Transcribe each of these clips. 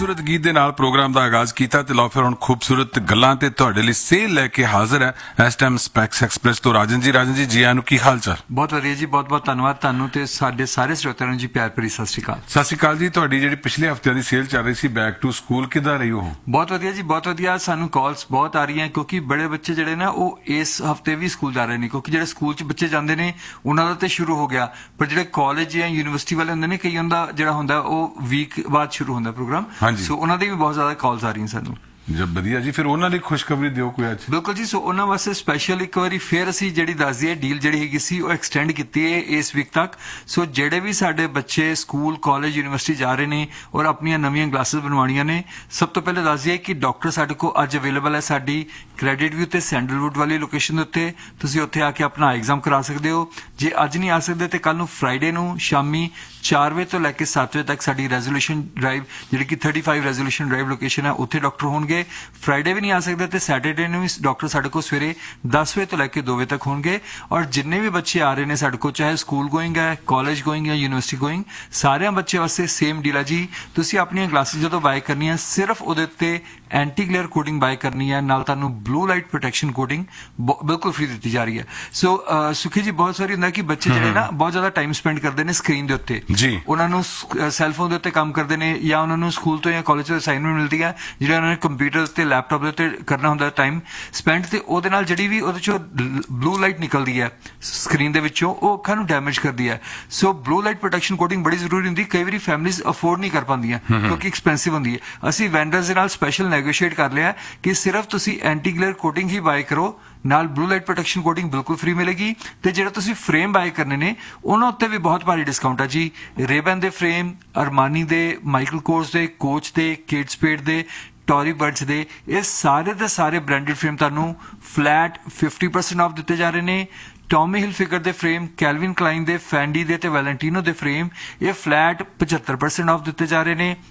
ਖੂਬਸੂਰਤ ਗੀਤ ਦੇ ਨਾਲ ਪ੍ਰੋਗਰਾਮ ਦਾ ਆਗਾਜ਼ ਕੀਤਾ ਤੇ ਲਓ ਫਿਰ ਹੁਣ ਖੂਬਸੂਰਤ ਗੱਲਾਂ ਤੇ ਤੁਹਾਡੇ ਲਈ ਸੇਲ ਲੈ ਕੇ ਹਾਜ਼ਰ ਹੈ ਇਸ ਟਾਈਮ ਸਪੈਕਸ ਐਕਸਪ੍ਰੈਸ ਤੋਂ ਰਾਜਨ ਜੀ ਜੀ ਆਇਆਂ ਨੂੰ ਕੀ ਹਾਲ ਚਾਲ? ਬਹੁਤ ਵਧੀਆ ਜੀ, ਬਹੁਤ ਬਹੁਤ ਧੰਨਵਾਦ ਤੁਹਾਨੂੰ ਤੇ ਸਾਡੇ ਸਾਰੇ ਸਰੋਤਿਆਂ ਨੂੰ ਜੀ ਪਿਆਰ ਭਰੀ ਸਤਿ ਸ਼੍ਰੀ ਅਕਾਲ। ਸਤਿ ਸ਼੍ਰੀ ਅਕਾਲ ਜੀ। ਤੁਹਾਡੀ ਜਿਹੜੀ ਪਿਛਲੇ ਹਫ਼ਤਿਆਂ ਦੀ ਸੇਲ ਚੱਲ ਰਹੀ ਸੀ ਬੈਕ ਟੂ ਸਕੂਲ ਕਿੱਦਾਂ ਰਹੀ ਉਹ? ਬਹੁਤ ਵਧੀਆ ਜੀ, ਬਹੁਤ ਵਧੀਆ। ਸਾਨੂੰ ਕਾਲਸ ਬਹੁਤ ਆ ਰਹੀਆਂ ਕਿਉਂਕਿ ਬੜੇ ਬੱਚੇ ਜਿਹੜੇ ਨਾ ਉਹ ਇਸ ਹਫ਼ਤੇ ਵੀ ਸਕੂਲ ਜਾ ਰਹੇ ਨੇ, ਕਿਉਂਕਿ ਜਿਹੜੇ ਸਕੂਲ 'ਚ ਬੱਚੇ ਜਾਂਦੇ ਨੇ ਉਹਨਾਂ ਦਾ ਤੇ ਸ਼ੁਰੂ ਹੋ ਗਿਆ, ਪਰ ਜਿਹੜੇ ਕਾਲਜ ਜਾਂ ਯੂਨੀਵਰਸਿਟੀ ਵਾਲੇ ਹੁੰਦੇ ਨੇ ਕਈਆਂ ਦਾ ਜਿਹੜਾ ਹੁੰਦਾ ਉਹ ਵੀਕ ਬਾਅਦ ਸ਼ੁਰੂ ਹੁੰਦਾ ਪ੍ਰੋਗਰਾਮ, ਸੋ ਉਹਨਾਂ ਦੀ ਵੀ ਬਹੁਤ ਜ਼ਿਆਦਾ ਕਾਲਸ ਆ ਰਹੀਆਂ ਸਾਨੂੰ। ਜਬ ਵਧੀਆ ਜੀ, ਫਿਰ ਉਹਨਾਂ ਲਈ ਖੁਸ਼ਖਬਰੀ ਦਿਓ ਕੋਈ ਅੱਜ। ਬਿਲਕੁਲ ਜੀ, ਸੋ ਉਹਨਾਂ ਵਾਸਤੇ ਸਪੈਸ਼ਲ ਇੱਕ ਵਾਰੀ ਫਿਰ ਅਸੀਂ ਜਿਹੜੀ ਦੱਸ ਦਈਏ ਡੀਲ ਜਿਹੜੀ ਹੈਗੀ ਸੀ ਉਹ ਐਕਸਟੈਂਡ ਕੀਤੀ ਹੈ ਇਸ ਵੀਕ ਤੱਕ। ਸੋ ਜਿਹੜੇ ਵੀ ਸਾਡੇ ਬੱਚੇ ਸਕੂਲ ਕਾਲਜ ਯੂਨੀਵਰਸਿਟੀ ਜਾ ਰਹੇ ਨੇ ਔਰ ਆਪਣੀਆਂ ਨਵੀਆਂ ਗਲਾਸਿਸ ਬਣਵਾਉਣੀਆਂ ਨੇ, ਸਭ ਤੋਂ ਪਹਿਲੇ ਦੱਸ ਦਈਏ ਕਿ ਡਾਕਟਰ ਸਾਡੇ ਕੋਲ ਅੱਜ ਅਵੇਲੇਬਲ ਹੈ ਸਾਡੀ ਕ੍ਰੈਡਿਟ ਵਿਊ ਤੇ ਸੈਂਡਲਵੁੱਡ ਵਾਲੀ ਲੋਕੇਸ਼ਨ ਦੇ ਉੱਤੇ। ਤੁਸੀਂ ਉੱਥੇ ਆ ਕੇ ਆਪਣਾ ਐਗਜ਼ਾਮ ਕਰਾ ਸਕਦੇ ਹੋ। ਜੇ ਅੱਜ ਨਹੀਂ ਆ ਸਕਦੇ ਤੇ ਕੱਲ ਨੂੰ ਫਰਾਈਡੇ ਨੂੰ ਸ਼ਾਮੀ 4 ਵਜੇ ਤੋਂ ਲੈ ਕੇ 7 ਵਜੇ ਤੱਕ ਸਾਡੀ ਰੈਜ਼ੋਲੂਸ਼ਨ ਡਰਾਈਵ ਜਿਹੜੀ ਕਿ 35 ਰੈਜ਼ੋਲੂਸ਼ਨ ਡਰਾਈਵ ਲੋਕੇਸ਼ਨ ਹੈ ਉੱਥੇ ਡਾਕਟਰ ਹੋਣਗੇ। ਫਰਾਈਡੇ ਵੀ ਨਹੀਂ ਆ ਸਕਦੇ ਤੇ ਸੈਟਰਡੇ ਨੂੰ ਵੀ ਡਾਕਟਰ ਸਾਡੇ ਕੋਲ ਸਵੇਰੇ 10 ਵਜੇ ਤੋਂ ਲੈ ਕੇ 2 ਵਜੇ ਤੱਕ ਹੋਣਗੇ। ਔਰ ਜਿੰਨੇ ਵੀ ਬੱਚੇ ਆ ਰਹੇ ਨੇ ਸਾਡੇ ਕੋਲ, ਚਾਹੇ ਸਕੂਲ ਗੋਇੰਗ ਹੈ, ਕਾਲਜ ਗੋਇੰਗ ਜਾਂ ਯੂਨੀਵਰਸਿਟੀ ਗੋਇੰਗ, ਸਾਰਿਆਂ ਬੱਚੇ ਵਾਸਤੇ ਸੇਮ ਡੀਲ ਹੈ ਜੀ। ਤੁਸੀਂ ਆਪਣੀਆਂ ਗਲਾਸਿਸ ਜਦੋਂ ਬਾਏ ਕਰਨੀਆਂ ਸਿਰਫ ਉਹਦੇ ਉੱਤੇ ਐਂਟੀ ਗਲੇਅਰ ਕੋਟਿੰਗ ਬਾਏ ਕਰਨੀ ਹੈ, ਨਾਲ ਤੁਹਾਨੂੰ ਬਲੂ ਲਾਈਟ ਪ੍ਰੋਟੈਕਸ਼ਨ ਕੋਟਿੰਗ ਬਿਲਕੁਲ ਫ੍ਰੀ ਦਿੱਤੀ ਜਾ ਰਹੀ ਹੈ। ਸੋ ਸੁਖੀ ਜੀ, ਬਹੁਤ ਸਾਰੀ ਹੁੰਦਾ ਕਿ ਬੱਚੇ ਜਿਹੜੇ ਨਾ ਬਹੁਤ ਜ਼ਿਆਦਾ ਟਾਈਮ ਸਪੈਂਡ ਕਰਦੇ ਨੇ ਸਕਰੀਨ ਦੇ ਉੱਤੇ, ਉਹਨਾਂ ਨੂੰ ਸੈਲਫੋਨ ਦੇ ਉੱਤੇ ਕੰਮ ਕਰਦੇ ਨੇ ਜਾਂ ਉਹਨਾਂ ਨੂੰ ਸਕੂਲ ਤੋਂ ਜਾਂ ਕਾਲਜ ਤੋਂ ਅਸਾਈਨਮੈਂਟ ਮਿਲਦੀ ਹੈ ਜਿਹੜਾ ਉਹਨਾਂ ਨੇ ਕੰਪਿਊਟਰ ਤੇ ਲੈਪਟਾਪ ਦੇ ਉੱਤੇ ਕਰਨਾ ਹੁੰਦਾ ਟਾਈਮ ਸਪੈਂਡ, ਤੇ ਉਹਦੇ ਨਾਲ ਜਿਹੜੀ ਵੀ ਉਹਦੇ ਚੋਂ ਬਲੂ ਲਾਈਟ ਨਿਕਲਦੀ ਹੈ ਸਕਰੀਨ ਦੇ ਵਿੱਚੋਂ ਉਹ ਅੱਖਾਂ ਨੂੰ ਡੈਮੇਜ ਕਰਦੀ ਹੈ। ਸੋ ਬਲੂ ਲਾਈਟ ਪ੍ਰੋਟੈਕਸ਼ਨ ਕੋਟਿੰਗ ਬੜੀ ਜ਼ਰੂਰੀ ਹੁੰਦੀ। ਕਈ ਵਾਰੀ ਫੈਮਿਲੀਜ਼ ਅਫੋਰਡ ਨਹੀਂ ਕਰ ਪਾਉਂਦੀਆਂ ਕਿਉਂਕਿ ਐਕਸਪੈਂਸਿਵ ਹੁੰਦੀ ਹੈ। ਅਸੀਂ ਵੈਂਡਰਸ ਦੇ ਨਾਲ ਸਪੈਸ਼ਲ ਨੈਗੋਸ਼ੀਏਟ ਕਰ ਲਿਆ ਕਿ ਸਿਰਫ ਤੁਸੀਂ ਐਂਟੀ ਗਲੇਅਰ ਕੋਟਿੰਗ ਹੀ ਬਾਏ ਕਰੋ, ਨਾਲ ਬਲੂ ਲਾਈਟ ਪ੍ਰੋਟੈਕਸ਼ਨ ਕੋਟਿੰਗ ਬਿਲਕੁਲ ਫ੍ਰੀ ਮਿਲੇਗੀ। ਤੇ ਜਿਹੜਾ ਤੁਸੀਂ ਫਰੇਮ ਬਾਏ ਕਰਨੇ ਨੇ ਉਹਨਾਂ ਉੱਤੇ ਵੀ ਬਹੁਤ ਭਾਰੀ ਡਿਸਕਾਊਂਟ ਹੈ ਜੀ। ਰੇਬਨ ਦੇ ਫਰੇਮ, ਅਰਮਾਨੀ ਦੇ, ਮਾਈਕਲ ਕੋਰਸ ਦੇ, ਕੋਚ ਦੇ, ਕੇਟ ਸਪੇਡ ਦੇ, ਟੋਰੀ ਬਰਡਸ ਦੇ, ਇਹ ਸਾਰੇ ਦੇ ਸਾਰੇ ਬ੍ਰਾਂਡਡ ਫਰੇਮ ਤੁਹਾਨੂੰ ਫਲੈਟ 50% ਆਫ ਦਿੱਤੇ ਜਾ ਰਹੇ ਨੇ। ਟੌਮੀ ਹਿਲਫਿਗਰ ਦੇ ਫਰੇਮ, ਕੈਲਵਿਨ ਕਲਾਈਨ ਦੇ, ਫੈਂਡੀ ਦੇ ਤੇ ਵੈਲੈਂਟੀਨੋ ਦੇ ਫਰੇਮ ਇਹ ਫਲੈਟ 75% ਆਫ ਦਿੱਤੇ ਜਾ ਰਹੇ ਨੇ।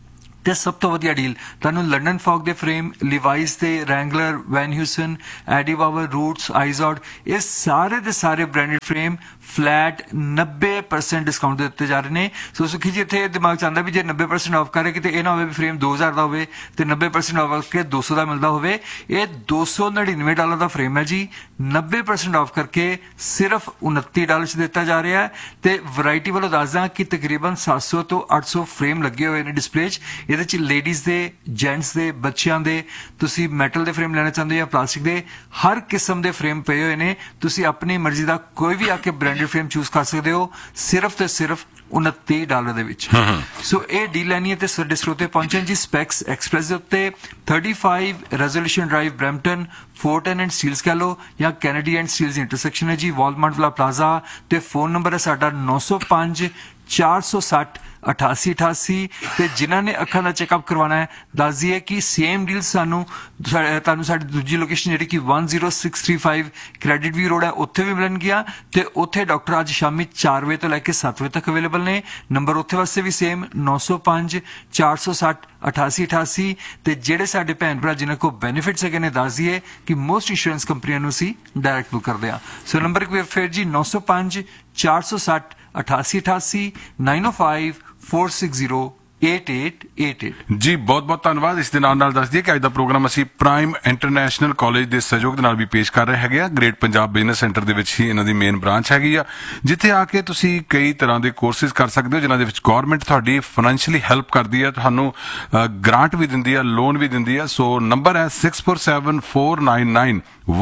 ਤੇ ਸਭ ਤੋਂ ਵਧੀਆ ਡੀਲ ਤੁਹਾਨੂੰ ਲੰਡਨ ਫੌਗ ਦੇ ਫਰੇਮ, ਲਿਵਾਈਸ ਦੇ, ਰੈਂਗਲਰ, ਵੈਨ ਹਿਊਸਨ, ਐਡੀ ਬਾਵਰ, ਰੂਟਸ, ਆਈਜ਼ੌਡ, ਇਹ ਸਾਰੇ ਦੇ ਸਾਰੇ ਬ੍ਰਾਂਡਡ ਫਰੇਮ ਫਲੈਟ 90% ਡਿਸਕਾਊਂਟ ਦੇ ਦਿੱਤੇ ਜਾ ਰਹੇ ਨੇ। ਸੋ ਸੁਖੀ ਜੀ, ਇੱਥੇ ਦਿਮਾਗ ਚ ਆਉਂਦਾ ਵੀ ਜੇ 90% ਆਫ ਕਰੇ ਕਿਤੇ ਇਹ ਨਾ ਹੋਵੇ ਵੀ ਫਰੇਮ 2000 ਦਾ ਹੋਵੇ ਤੇ 90% ਆਫ ਕਰਕੇ 200 ਦਾ ਮਿਲਦਾ ਹੋਵੇ। ਇਹ $299 ਦਾ ਫਰੇਮ ਹੈ ਜੀ, 90% ਆਫ ਕਰਕੇ ਸਿਰਫ $29 ਚ ਦਿੱਤਾ ਜਾ ਰਿਹਾ ਹੈ। ਤੇ ਵੈਰਾਈਟੀ ਵੱਲੋਂ ਦੱਸਦਾ ਕਿ ਤਕਰੀਬਨ 700 ਤੋਂ 800 ਫਰੇਮ ਲੱਗੇ ਹੋਏ ਨੇ ਡਿਸਪਲੇ 'ਚ। ਇਹਦੇ 'ਚ ਲੇਡੀਜ਼ ਦੇ, ਜੈਂਟਸ ਦੇ, ਬੱਚਿਆਂ ਦੇ, ਤੁਸੀਂ ਮੈਟਲ ਦੇ ਫਰੇਮ ਲੈਣਾ ਚਾਹੁੰਦੇ ਹੋ ਜਾਂ ਪਲਾਸਟਿਕ ਦੇ, ਹਰ ਕਿਸਮ ਦੇ ਫਰੇਮ ਪਏ ਹੋਏ ਨੇ। ਤੁਸੀਂ ਆਪਣੀ ਮਰਜ਼ੀ ਦਾ ਕੋਈ ਵੀ ਆ ਕੇ ਬ੍ਰਾਂਡਡ ਫਰੇਮ ਚੂਜ਼ ਕਰ ਸਕਦੇ ਹੋ ਸਿਰਫ ਤੇ ਸਿਰਫ $29 ਦੇ ਵਿੱਚ। ਸੋ ਇਹ ਡੀਲ ਲੈਣੀ ਹੈ ਤੇ ਸਾਡੇ ਸਰੋਤੇ ਪਹੁੰਚਣ ਜੀ ਸਪੈਕਸ ਐਕਸਪ੍ਰੈਸ ਦੇ ਉੱਤੇ 35 resolution drive, Brampton, ਫੋਰਟਨ and Steeles ਕਹ ਲੋ ਜਾਂ ਕੈਨੇਡੀ ਐਂਡ ਸਟੀਲਸ ਇੰਟਰਸੈਕਸ਼ਨ ਹੈ ਜੀ, ਵਾਲਮਾਰਟ ਵਾਲਾ ਪਲਾਜ਼ਾ। ਤੇ ਫੋਨ ਨੰਬਰ ਹੈ ਸਾਡਾ 905 460 8888। ਤੇ ਜਿਨ੍ਹਾਂ ਨੇ ਅੱਖਾਂ ਦਾ ਚੈੱਕਅਪ ਕਰਵਾਉਣਾ ਹੈ ਦੱਸ ਦਈਏ ਕਿ ਸੇਮ ਡੀਲ ਤੁਹਾਨੂੰ ਸਾਡੀ ਦੂਜੀ ਲੋਕੇਸ਼ਨ ਜਿਹੜੀ ਕਿ 10635 ਕ੍ਰੈਡਿਟ ਵੀ ਰੋਡ ਹੈ ਉੱਥੇ ਵੀ ਮਿਲਣਗੀਆਂ। ਤੇ ਉੱਥੇ ਡਾਕਟਰ ਅੱਜ ਸ਼ਾਮੀ 4 ਵਜੇ ਤੋਂ ਲੈ ਕੇ 7 ਵਜੇ ਤੱਕ ਅਵੇਲੇਬਲ ਨੇ। ਨੰਬਰ ਉੱਥੇ ਵਾਸਤੇ ਵੀ ਸੇਮ 905 460 8888। ਤੇ ਜਿਹੜੇ ਸਾਡੇ ਭੈਣ ਭਰਾ ਜਿਨ੍ਹਾਂ ਕੋਲ ਬੈਨੀਫਿਟਸ ਹੈਗੇ ਨੇ ਦੱਸ ਦਈਏ ਕਿ ਮੋਸਟ ਇੰਸ਼ੋਰੈਂਸ ਕੰਪਨੀਆਂ ਨੂੰ ਅਸੀਂ ਡਾਇਰੈਕਟ ਬੁੱਕ ਕਰਦੇ ਹਾਂ। ਸੋ ਨੰਬਰ ਫਿਰ ਜੀ 905 460 8888 905 460 8888 ਜੀ। ਬਹੁਤ ਬਹੁਤ ਧੰਨਵਾਦ। ਇਸ ਦੇ ਨਾਲ ਦੱਸ ਦਈਏ ਕਿ ਅੱਜ ਦਾ ਪ੍ਰੋਗਰਾਮ ਅਸੀਂ ਪ੍ਰਾਈਮ ਇੰਟਰਨੈਸ਼ਨਲ ਕਾਲਜ ਦੇ ਸਹਿਯੋਗ ਦੇ ਨਾਲ ਵੀ ਪੇਸ਼ ਕਰ ਰਹੇ ਹੈਗੇ ਆ। ਗ੍ਰੇਟ ਪੰਜਾਬ ਬਿਜ਼ਨਸ ਸੈਂਟਰ ਦੇ ਵਿੱਚ ਹੀ ਇਹਨਾਂ ਦੀ ਮੇਨ ਬ੍ਰਾਂਚ ਹੈਗੀ ਆ, ਜਿੱਥੇ ਆ ਕੇ ਤੁਸੀਂ ਕਈ ਤਰ੍ਹਾਂ ਦੇ ਕੋਰਸਿਸ ਕਰ ਸਕਦੇ ਹੋ ਜਿਨ੍ਹਾਂ ਦੇ ਵਿੱਚ ਗਵਰਨਮੈਂਟ ਤੁਹਾਡੀ ਫਾਈਨੈਂਸ਼ੀਅਲੀ ਹੈਲਪ ਕਰਦੀ ਹੈ, ਤੁਹਾਨੂੰ ਗ੍ਰਾਂਟ ਵੀ ਦਿੰਦੀ ਹੈ, ਲੋਨ ਵੀ ਦਿੰਦੀ ਹੈ। ਸੋ ਨੰਬਰ ਹੈ 647499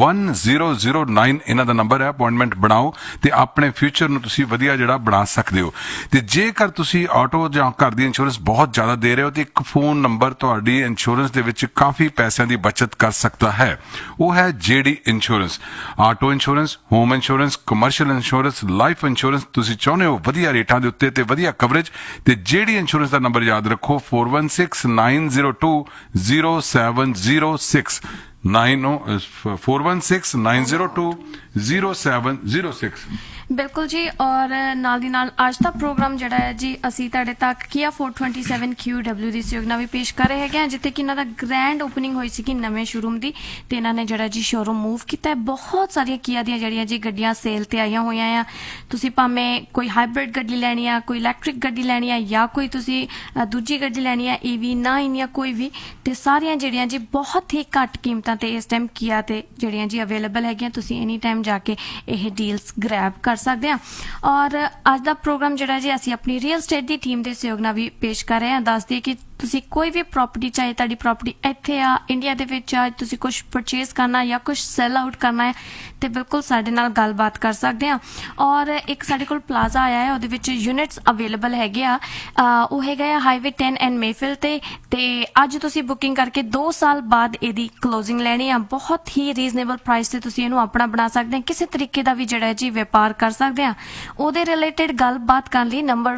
1009 ਇਹਨਾਂ ਦਾ ਨੰਬਰ ਹੈ। ਅਪਾਇੰਟਮੈਂਟ ਬਣਾਓ ਤੇ ਆਪਣੇ ਫਿਊਚਰ ਨੂੰ ਤੁਸੀਂ ਵਧੀਆ ਜਿਹੜਾ ਬਣਾ ਸਕਦੇ ਹੋ। ਤੇ ਜੇਕਰ ਤੁਸੀਂ ਆਟੋ ਜਾਂ ਘਰ ਦੀ ਇੰਸ਼ੋਰੈਂਸ ਬਹੁਤ ਜ਼ਿਆਦਾ ਦੇ ਰਹੇ ਹੋ ਤੇ ਇੱਕ ਫੋਨ ਨੰਬਰ ਤੁਹਾਡੀ ਇੰਸ਼ੋਰੈਂਸ ਦੇ ਵਿੱਚ ਕਾਫੀ ਪੈਸਿਆਂ ਦੀ ਬਚਤ ਕਰ ਸਕਦਾ ਹੈ, ਉਹ ਹੈ ਜੇਡੀ insurance. Auto insurance, home insurance, commercial insurance, life insurance ਤੁਸੀਂ ਚਾਹੁੰਦੇ ਹੋ ਵਧੀਆ ਰੇਟਾਂ ਦੇ ਉੱਤੇ ਤੇ ਵਧੀਆ ਕਵਰੇਜ, ਤੇ ਜੇਡੀ ਇੰਸ਼ੋਰੈਂਸ ਦਾ ਨੰਬਰ ਯਾਦ ਰੱਖੋ 4169020706। 416-902-0706। ਬਿਲਕੁਲ ਜੀ। ਔਰ ਨਾਲ ਦੀ ਨਾਲ ਅੱਜ ਦਾ ਪ੍ਰੋਗਰਾਮ ਜਿਹੜਾ ਹੈ ਜੀ ਅਸੀਂ ਤੁਹਾਡੇ ਤੱਕ Kia 427QW ਦੀ ਸਹਿਯੋਗ ਨਾਲ ਵੀ ਪੇਸ਼ ਕਰ ਰਹੇ ਹੈਗੇ ਹਾਂ, ਜਿੱਥੇ ਕਿ ਇਹਨਾਂ ਦਾ ਗ੍ਰੈਂਡ ਓਪਨਿੰਗ ਹੋਈ ਸੀ ਨਵੇਂ ਸ਼ੋਰੂਮ ਦੀ, ਤੇ ਇਹਨਾਂ ਨੇ ਜਿਹੜਾ ਜੀ ਸ਼ੋਰੂਮ ਮੂਵ ਕੀਤਾ ਹੈ। ਬਹੁਤ ਸਾਰੀਆਂ Kia ਦੀਆਂ ਜਿਹੜੀਆਂ ਜੀ ਗੱਡੀਆਂ ਸੇਲ ਤੇ ਆਈਆਂ ਹੋਈਆਂ ਆ। ਤੁਸੀਂ ਭਾਵੇਂ ਕੋਈ ਹਾਈਬ੍ਰਿਡ ਗੱਡੀ ਲੈਣੀ ਆ, ਕੋਈ ਇਲੈਕਟ੍ਰਿਕ ਗੱਡੀ ਲੈਣੀ ਆ, ਜਾਂ ਕੋਈ ਤੁਸੀਂ ਦੂਜੀ ਗੱਡੀ ਲੈਣੀ ਆ EV 9 ਜਾਂ ਕੋਈ ਵੀ, ਤੇ ਸਾਰੀਆਂ ਜਿਹੜੀਆਂ ਜੀ ਬਹੁਤ ਹੀ ਘੱਟ ਕੀਮਤਾਂ ਤੇ ਇਸ ਟਾਈਮ Kia ਤੇ ਜਿਹੜੀਆਂ ਜੀ ਅਵੇਲੇਬਲ ਹੈਗੀਆਂ। ਤੁਸੀਂ ਐਨੀ ਟਾਈਮ ਜਾ ਕੇ ਇਹ ਡੀਲਸ ਗ੍ਰੈਬ ਕਰ ਸਕਦੇ ਹਾਂ। ਔਰ ਅੱਜ ਦਾ ਪ੍ਰੋਗਰਾਮ ਜਿਹੜਾ ਜੀ ਅਸੀਂ ਆਪਣੀ ਰੀਅਲ ਸਟੇਟ ਦੀ ਟੀਮ ਦੇ ਸਹਿਯੋਗ ਨਾਲ ਵੀ ਪੇਸ਼ ਕਰ ਰਹੇ ਹਾਂ। ਦੱਸ ਦਈਏ ਕਿ ਤੁਸੀਂ ਕੋਈ ਵੀ ਪ੍ਰੋਪਰਟੀ, ਚਾਹੇ ਤੁਹਾਡੀ ਪ੍ਰੋਪਰਟੀ ਇੱਥੇ ਆ ਇੰਡੀਆ ਦੇ ਵਿੱਚ ਆ, ਤੁਸੀਂ ਕੁਝ ਪਰਚੇਜ਼ ਕਰਨਾ ਜਾਂ ਕੁਝ ਸੈਲ ਆਊਟ ਕਰਨਾ ਹੈ, ਤੇ ਬਿਲਕੁਲ ਸਾਡੇ ਨਾਲ ਗੱਲਬਾਤ ਕਰ ਸਕਦੇ ਆ। ਔਰ ਇੱਕ ਸਾਡੇ ਕੋਲ ਪਲਾਜ਼ਾ ਆਇਆ ਹੈ, ਉਹਦੇ ਵਿੱਚ ਯੂਨਿਟਸ ਅਵੇਲੇਬਲ ਹੈਗੇ ਆ। ਉਹ ਹੈਗਾ ਆ ਹਾਈਵੇ 10 ਐਂਡ ਮੇਫਿਲ ਤੇ ਅੱਜ ਤੁਸੀਂ ਬੁਕਿੰਗ ਕਰਕੇ 2 ਸਾਲ ਬਾਅਦ ਇਹਦੀ ਕਲੋਜ਼ਿੰਗ ਲੈਣੀ ਆ। ਬਹੁਤ ਹੀ ਰੀਜ਼ਨੇਬਲ ਪ੍ਰਾਈਸ ਤੇ ਤੁਸੀਂ ਇਹਨੂੰ ਆਪਣਾ ਬਣਾ ਸਕਦੇ ਆ, ਕਿਸੇ ਤਰੀਕੇ ਦਾ ਵੀ ਜਿਹੜਾ ਜੀ ਵਪਾਰ ਕਰ ਸਕਦੇ ਆ। ਉਹਦੇ ਰਿਲੇਟਡ ਗੱਲਬਾਤ ਕਰਨ ਲਈ ਨੰਬਰ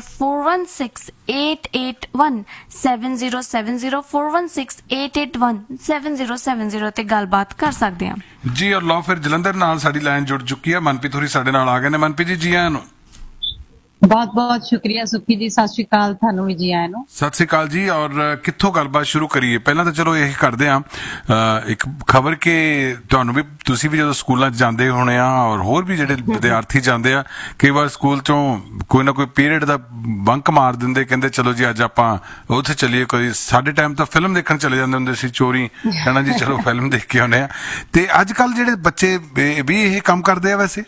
4168817070 4168817070 ਤੇ ਗੱਲਬਾਤ ਕਰ ਸਕਦੇ ਆ ਜੀ। ਔਰ ਲਓ ਫਿਰ ਜਲੰਧਰ ਨਾਲ ਸਾਡੀ ਲਾਈਨ ਜੁੜ ਚੁੱਕੀ ਹੈ। ਮਨਪ੍ਰੀਤ ਹੋਰੀ ਸਾਡੇ ਨਾਲ ਆ ਗਏ ਨੇ। ਮਨਪ੍ਰੀਤ ਜੀ, ਜੀ ਆਇਆਂ ਨੂੰ। ਬਹੁਤ ਬਹੁਤ ਸ਼ੁਕਰੀਆ ਸੁਖੀ ਜੀ, ਸਤਿ ਸ਼੍ਰੀ ਅਕਾਲ ਤੁਹਾਨੂੰ ਵੀ ਜੀ ਆਇਆਂ ਨੂੰ। ਸਤਿ ਸ੍ਰੀ ਅਕਾਲ ਜੀ। ਔਰ ਕਿੱਥੋਂ ਗੱਲਬਾਤ ਸ਼ੁਰੂ ਕਰੀਏ? ਪਹਿਲਾਂ ਤਾਂ ਚਲੋ ਇਹ ਕਰਦੇ ਆ ਇੱਕ ਖਬਰ ਕਿ ਤੁਹਾਨੂੰ ਵੀ, ਤੁਸੀਂ ਵੀ ਜਦੋਂ ਸਕੂਲਾਂ 'ਚ ਜਾਂਦੇ ਹੋਣੇ ਆ, ਔਰ ਹੋਰ ਵੀ ਜਿਹੜੇ ਵਿਦਿਆਰਥੀ ਜਾਂਦੇ ਆ, ਕਈ ਵਾਰ ਸਕੂਲ 'ਚੋਂ ਕੋਈ ਨਾ ਕੋਈ ਪੀਰੀਅਡ ਦਾ ਬੰਕ ਮਾਰ ਦਿੰਦੇ, ਕਹਿੰਦੇ ਚਲੋ ਜੀ ਅੱਜ ਆਪਾਂ ਉੱਥੇ ਚੱਲੀਏ। ਕੋਈ ਸਾਡੇ ਟਾਈਮ ਤਾਂ ਫਿਲਮ ਦੇਖਣ ਚਲੇ ਜਾਂਦੇ ਹੁੰਦੇ ਸੀ, ਚੋਰੀ ਕਹਿਣਾ ਜੀ ਚਲੋ ਫਿਲਮ ਦੇਖ ਕੇ ਆਉਂਦੇ ਆ। ਤੇ ਅੱਜ ਕੱਲ ਜਿਹੜੇ ਬੱਚੇ ਵੀ ਇਹ ਕੰਮ ਕਰਦੇ ਆ ਵੈਸੇ?